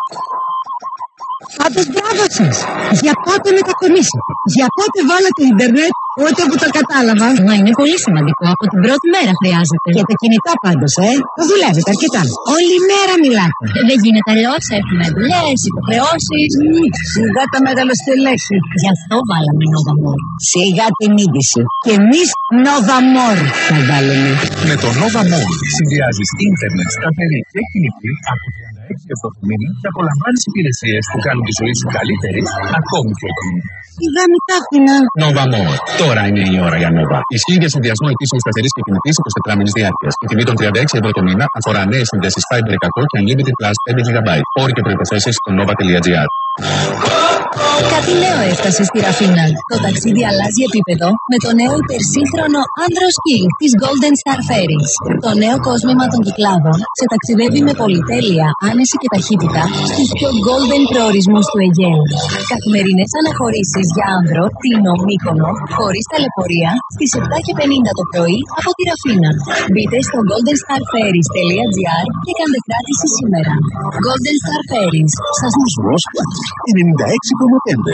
Πάντως μπράβο σας! Για πότε μετακομίσατε? Για πότε βάλατε ίντερνετ? Ούτε που το κατάλαβα. Μα είναι πολύ σημαντικό. Από την πρώτη μέρα χρειάζεται. Και τα κινητά πάντως, ε! Το δουλεύετε αρκετά. Όλη μέρα μιλάτε. Δεν γίνεται αλλιώς. Έχουμε δουλειές, υποχρεώσεις. Σιγά τα μεγαλοστελέχη. Γι' αυτό βάλαμε Nova More. Σιγά την είδηση. Και εμείς Nova More θα βάλουμε. Με το Nova More συνδυάζεις ίντερνετ, σταθερή και κινητή από τριάντα έξι ευρώ το μήνα και απολαμβάνεις υπηρεσίες που κάνουν τη ζωή σου καλύτερη, ακόμη πιο εύκολη. Σιγά μην τα άφηνα. Nova More. Τώρα είναι η ώρα για Nova. Ισχύει για συνδυασμό ετήσιων σταθερής και κινητής εικοσιτετράμινης διάρκειας. Η τιμή των τριάντα έξι ευρώ το μήνα αφορά νέες συνδέσεις Fiber εκατό και Unlimited Plus πέντε τζι μπι. Όροι και προϋποθέσεις στο nova τελεία gr. Κάτι νέο έφτασε στη Ραφίνα. Το ταξίδι αλλάζει επίπεδο με το νέο υπερσύγχρονο Andros King της Golden Star Ferries. Το νέο κόσμημα των κυκλάδων σε ταξιδεύει με πολυτέλεια, άνεση και ταχύτητα στους πιο golden προορισμούς του Αιγαίου. Καθημερινές αναχωρήσεις για Άνδρο, Τίνο, Μύκονο, χωρίς ταλαιπωρία, στις επτά και πενήντα το πρωί από τη Ραφίνα. Μπείτε στο golden star ferries τελεία gr και κάντε κράτηση σήμερα. Golden Star Ferries. Σταθμός ενενήντα έξι κόμμα πέντε.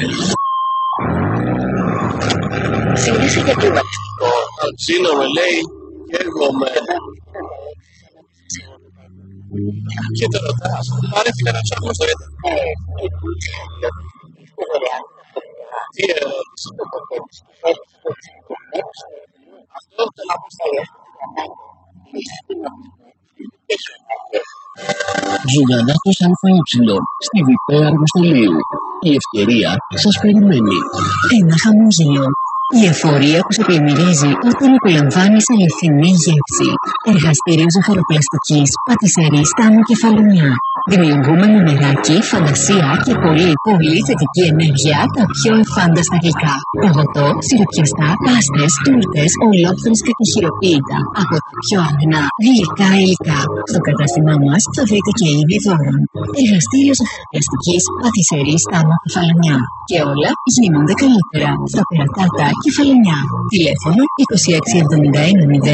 Σύνδεση για κλιματιστικό. Αλτσίνο με λέει και εγώ με. Και το ρωτάς, πάρε φίλε να ψάχνω στο ίντερνετ. Τι ερώτηση? Αυτό θέλω να πω στα Ζωγανάκος ΑΕ στη Β' Αργοστολίου. Η ευκαιρία σας περιμένει. Ένα χαμόζηλο. Η εφορία που σε πλημμυρίζει όταν απολαμβάνεις αληθινή γεύση. Εργαστήριο ζαχαροπλαστικής, πατησερή Στάμου Κεφαλονιά. Δημιουργούμε με νεράκι, φαντασία και πολύ πολύ θετική ενέργεια τα πιο εφάνταστα γλυκά. Παγωτό, σιροπιαστά, πάστες, τούρτες, ολόφρες και χειροποίητα από τα πιο αγνά γλυκά υλικά. Στο κατάστημά μας θα βρείτε και είδη δώρων. Εργαστήριο ζαχαροπλαστικής, πατησερή Στάμου Κεφαλονιά. Και όλα γίνονται καλύτερα. Στα Περατάτα Κεφαλονιά. Τηλέφωνο είκοσι έξι εβδομήντα ένα μηδέν